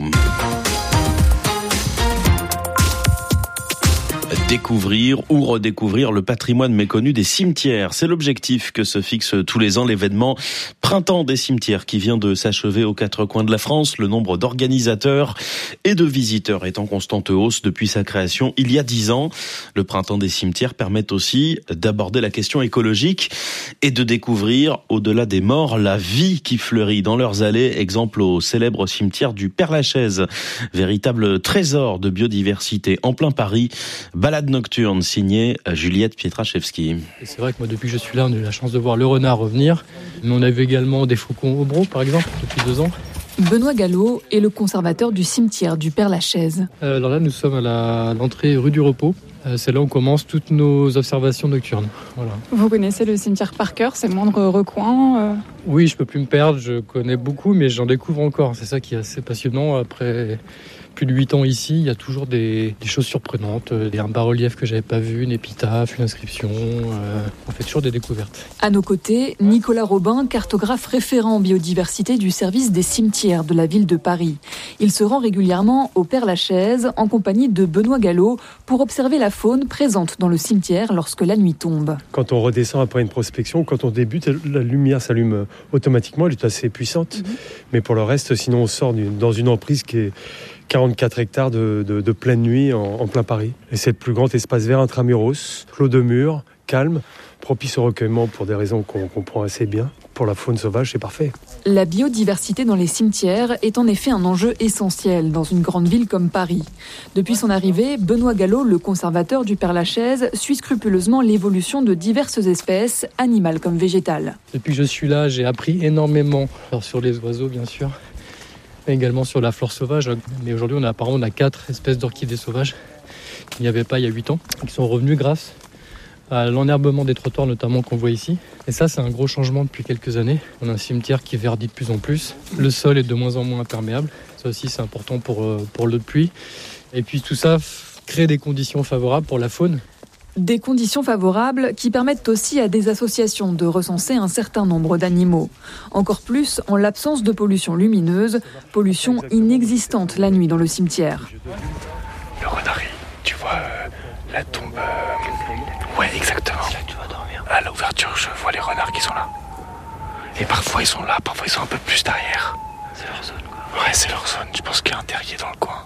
Découvrir ou redécouvrir le patrimoine méconnu des cimetières. C'est l'objectif que se fixe tous les ans l'événement Printemps des cimetières qui vient de s'achever aux quatre coins de la France. Le nombre d'organisateurs et de visiteurs est en constante hausse depuis sa création il y a dix ans. Le Printemps des cimetières permet aussi d'aborder la question écologique et de découvrir, au-delà des morts, la vie qui fleurit dans leurs allées. Exemple au célèbre cimetière du Père-Lachaise, véritable trésor de biodiversité en plein Paris. Balade nocturne signée Juliette Pietraszewski. C'est vrai que moi, depuis que je suis là, on a eu la chance de voir le renard revenir. Mais on a vu également des faucons au brou, par exemple, depuis deux ans. Benoît Gallo est le conservateur du cimetière du Père-Lachaise. Euh, alors là, nous sommes à, la, à l'entrée rue du Repos. Euh, c'est là où on commence toutes nos observations nocturnes. Voilà. Vous connaissez le cimetière par cœur, c'est le moindre recoin euh... Oui, je peux plus me perdre, je connais beaucoup, mais j'en découvre encore. C'est ça qui est assez passionnant. Après plus de huit ans ici, il y a toujours des, des choses surprenantes. Il y a un bas-relief que j'avais pas vu, une épitaphe, une inscription. Euh, on fait toujours des découvertes. À nos côtés, Nicolas Robin, cartographe référent en biodiversité du service des cimetières de la ville de Paris. Il se rend régulièrement au Père-Lachaise en compagnie de Benoît Gallo pour observer la faune présente dans le cimetière lorsque la nuit tombe. Quand on redescend après une prospection, quand on débute, la lumière s'allume automatiquement, elle est assez puissante. Mmh. Mais pour le reste, sinon on sort dans une emprise qui est quarante-quatre hectares de, de, de pleine nuit en, en plein Paris. Et c'est le plus grand espace vert intramuros, clos de murs, calme, propice au recueillement pour des raisons qu'on comprend assez bien. Pour la faune sauvage, c'est parfait. La biodiversité dans les cimetières est en effet un enjeu essentiel dans une grande ville comme Paris. Depuis son arrivée, Benoît Gallo, le conservateur du Père-Lachaise, suit scrupuleusement l'évolution de diverses espèces, animales comme végétales. Depuis que je suis là, j'ai appris énormément. Alors sur les oiseaux, bien sûr, mais également sur la flore sauvage. Mais aujourd'hui, on a apparemment on a quatre espèces d'orchidées sauvages qu'il n'y avait pas il y a huit ans, qui sont revenues grâce à l'enherbement des trottoirs notamment qu'on voit ici. Et ça, c'est un gros changement depuis quelques années. On a un cimetière qui verdit de plus en plus. Le sol est de moins en moins imperméable. Ça aussi, c'est important pour, pour l'eau de pluie. Et puis tout ça crée des conditions favorables pour la faune. Des conditions favorables qui permettent aussi à des associations de recenser un certain nombre d'animaux. Encore plus en l'absence de pollution lumineuse, pollution inexistante la nuit dans le cimetière. Le renari, tu vois, euh, la tombe... Euh... Ouais, exactement. Là, tu vas dormir. À l'ouverture, je vois les renards qui sont là. Et parfois, ils sont là, parfois, ils sont un peu plus derrière. C'est leur zone, quoi. Ouais, c'est leur zone. Je pense qu'il y a un terrier dans le coin.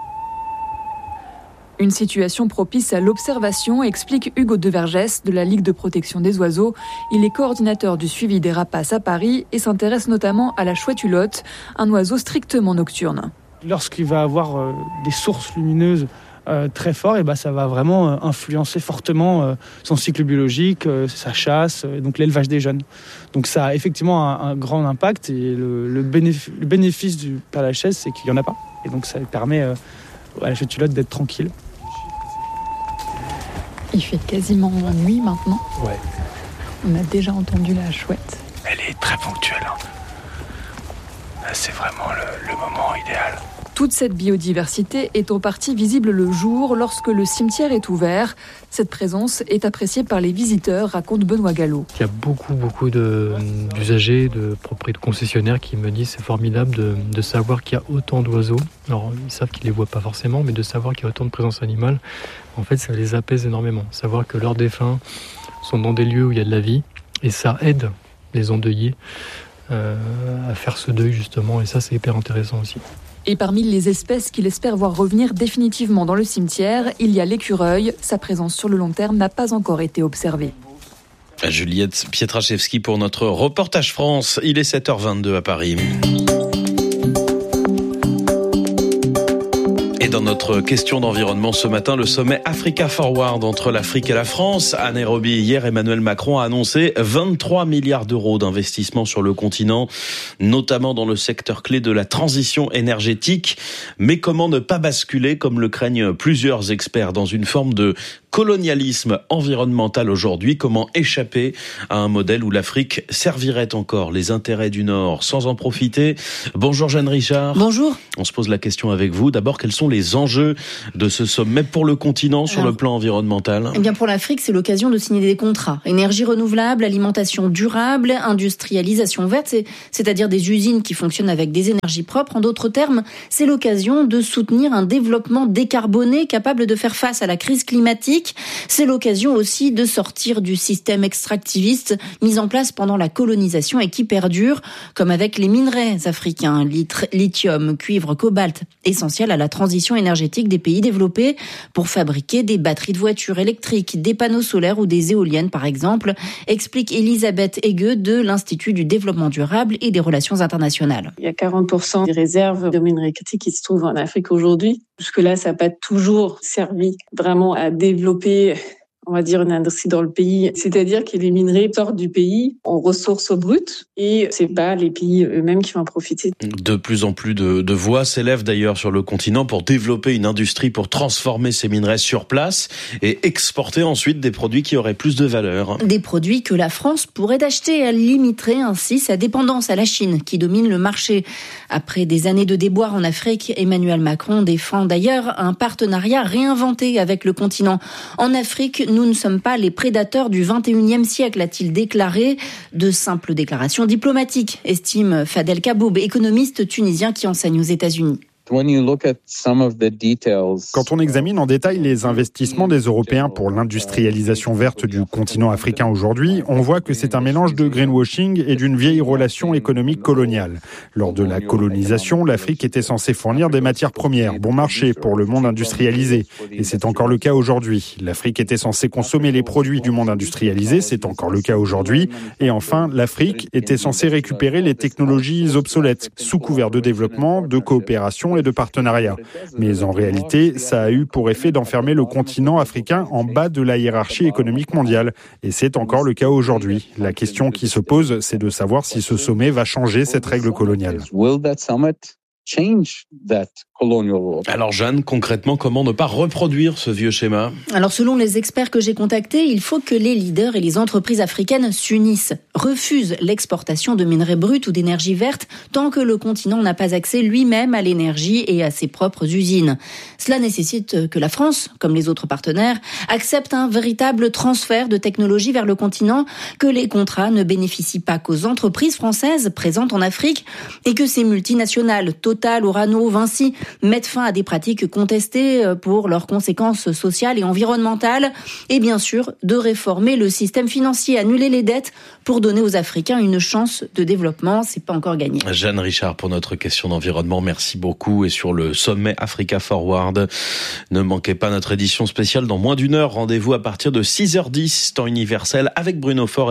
Une situation propice à l'observation, explique Hugo Devergès de la Ligue de protection des oiseaux. Il est coordinateur du suivi des rapaces à Paris et s'intéresse notamment à la chouette hulotte, un oiseau strictement nocturne. Lorsqu'il va avoir euh, des sources lumineuses euh, très fortes, et ben ça va vraiment euh, influencer fortement euh, son cycle biologique, euh, sa chasse, euh, donc l'élevage des jeunes. Donc ça a effectivement un, un grand impact et le, le, bénéf- le bénéfice du Père-Lachaise, c'est qu'il n'y en a pas. Et donc ça permet euh, à la chouette hulotte d'être tranquille. Il fait quasiment nuit maintenant. Ouais. On a déjà entendu la chouette. Elle est très ponctuelle. Hein. C'est vraiment le, le moment idéal. Toute cette biodiversité est en partie visible le jour lorsque le cimetière est ouvert. Cette présence est appréciée par les visiteurs, raconte Benoît Gallo. Il y a beaucoup, beaucoup de, d'usagers, de propriétaires, de concessionnaires qui me disent que c'est formidable de, de savoir qu'il y a autant d'oiseaux. Alors, ils savent qu'ils ne les voient pas forcément, mais de savoir qu'il y a autant de présence animale, en fait, ça les apaise énormément. Savoir que leurs défunts sont dans des lieux où il y a de la vie, et ça aide les endeuillés euh, à faire ce deuil justement, et ça c'est hyper intéressant aussi. Et parmi les espèces qu'il espère voir revenir définitivement dans le cimetière, il y a l'écureuil. Sa présence sur le long terme n'a pas encore été observée. Juliette Pietraszewski pour notre reportage France. Il est sept heures vingt-deux à Paris. Et dans notre question d'environnement ce matin, le sommet Africa Forward entre l'Afrique et la France. À Nairobi, hier, Emmanuel Macron a annoncé vingt-trois milliards d'euros d'investissement sur le continent, notamment dans le secteur clé de la transition énergétique. Mais comment ne pas basculer, comme le craignent plusieurs experts, dans une forme de colonialisme environnemental aujourd'hui? Comment échapper à un modèle où l'Afrique servirait encore les intérêts du Nord sans en profiter? Bonjour Jeanne Richard. Bonjour. On se pose la question avec vous. D'abord, quels sont les enjeux de ce sommet pour le continent sur Alors, le plan environnemental? Eh bien, pour l'Afrique, c'est l'occasion de signer des contrats. Énergie renouvelable, alimentation durable, industrialisation verte, c'est, c'est-à-dire des usines qui fonctionnent avec des énergies propres. En d'autres termes, c'est l'occasion de soutenir un développement décarboné capable de faire face à la crise climatique. C'est l'occasion aussi de sortir du système extractiviste mis en place pendant la colonisation et qui perdure, comme avec les minerais africains, lithium, cuivre, cobalt, essentiels à la transition énergétique des pays développés pour fabriquer des batteries de voitures électriques, des panneaux solaires ou des éoliennes par exemple, explique Elisabeth Ege de l'Institut du développement durable et des relations internationales. Il y a quarante pour cent des réserves de minerais critiques qui se trouvent en Afrique aujourd'hui. Jusque-là, ça n'a pas toujours servi vraiment à développer, on va dire, une industrie dans le pays. C'est-à-dire que les minerais sortent du pays en ressources brutes et c'est pas les pays eux-mêmes qui vont en profiter. De plus en plus de, de voix s'élèvent d'ailleurs sur le continent pour développer une industrie pour transformer ces minerais sur place et exporter ensuite des produits qui auraient plus de valeur. Des produits que la France pourrait acheter. Elle limiterait ainsi sa dépendance à la Chine qui domine le marché. Après des années de déboires en Afrique, Emmanuel Macron défend d'ailleurs un partenariat réinventé avec le continent. En Afrique, nous ne sommes pas les prédateurs du vingt et unième siècle, a-t-il déclaré. De simples déclarations diplomatiques, estime Fadel Kaboub, économiste tunisien qui enseigne aux États-Unis. Quand on examine en détail les investissements des Européens pour l'industrialisation verte du continent africain aujourd'hui, on voit que c'est un mélange de greenwashing et d'une vieille relation économique coloniale. Lors de la colonisation, l'Afrique était censée fournir des matières premières, bon marché pour le monde industrialisé. Et c'est encore le cas aujourd'hui. L'Afrique était censée consommer les produits du monde industrialisé, c'est encore le cas aujourd'hui. Et enfin, l'Afrique était censée récupérer les technologies obsolètes, sous couvert de développement, de coopération et de partenariat. Mais en réalité, ça a eu pour effet d'enfermer le continent africain en bas de la hiérarchie économique mondiale. Et c'est encore le cas aujourd'hui. La question qui se pose, c'est de savoir si ce sommet va changer cette règle coloniale. Alors Jeanne, concrètement, comment ne pas reproduire ce vieux schéma? Alors selon les experts que j'ai contactés, il faut que les leaders et les entreprises africaines s'unissent, refusent l'exportation de minerais bruts ou d'énergie verte tant que le continent n'a pas accès lui-même à l'énergie et à ses propres usines. Cela nécessite que la France, comme les autres partenaires, accepte un véritable transfert de technologie vers le continent, que les contrats ne bénéficient pas qu'aux entreprises françaises présentes en Afrique et que ces multinationales, Total, Orano, Vinci, mettent fin à des pratiques contestées pour leurs conséquences sociales et environnementales et bien sûr de réformer le système financier, annuler les dettes pour donner aux Africains une chance de développement. C'est pas encore gagné. Jeanne Richard pour notre question d'environnement, merci beaucoup. Et sur le sommet Africa Forward, ne manquez pas notre édition spéciale dans moins d'une heure. Rendez-vous à partir de six heures dix, temps universel avec Bruno Faure.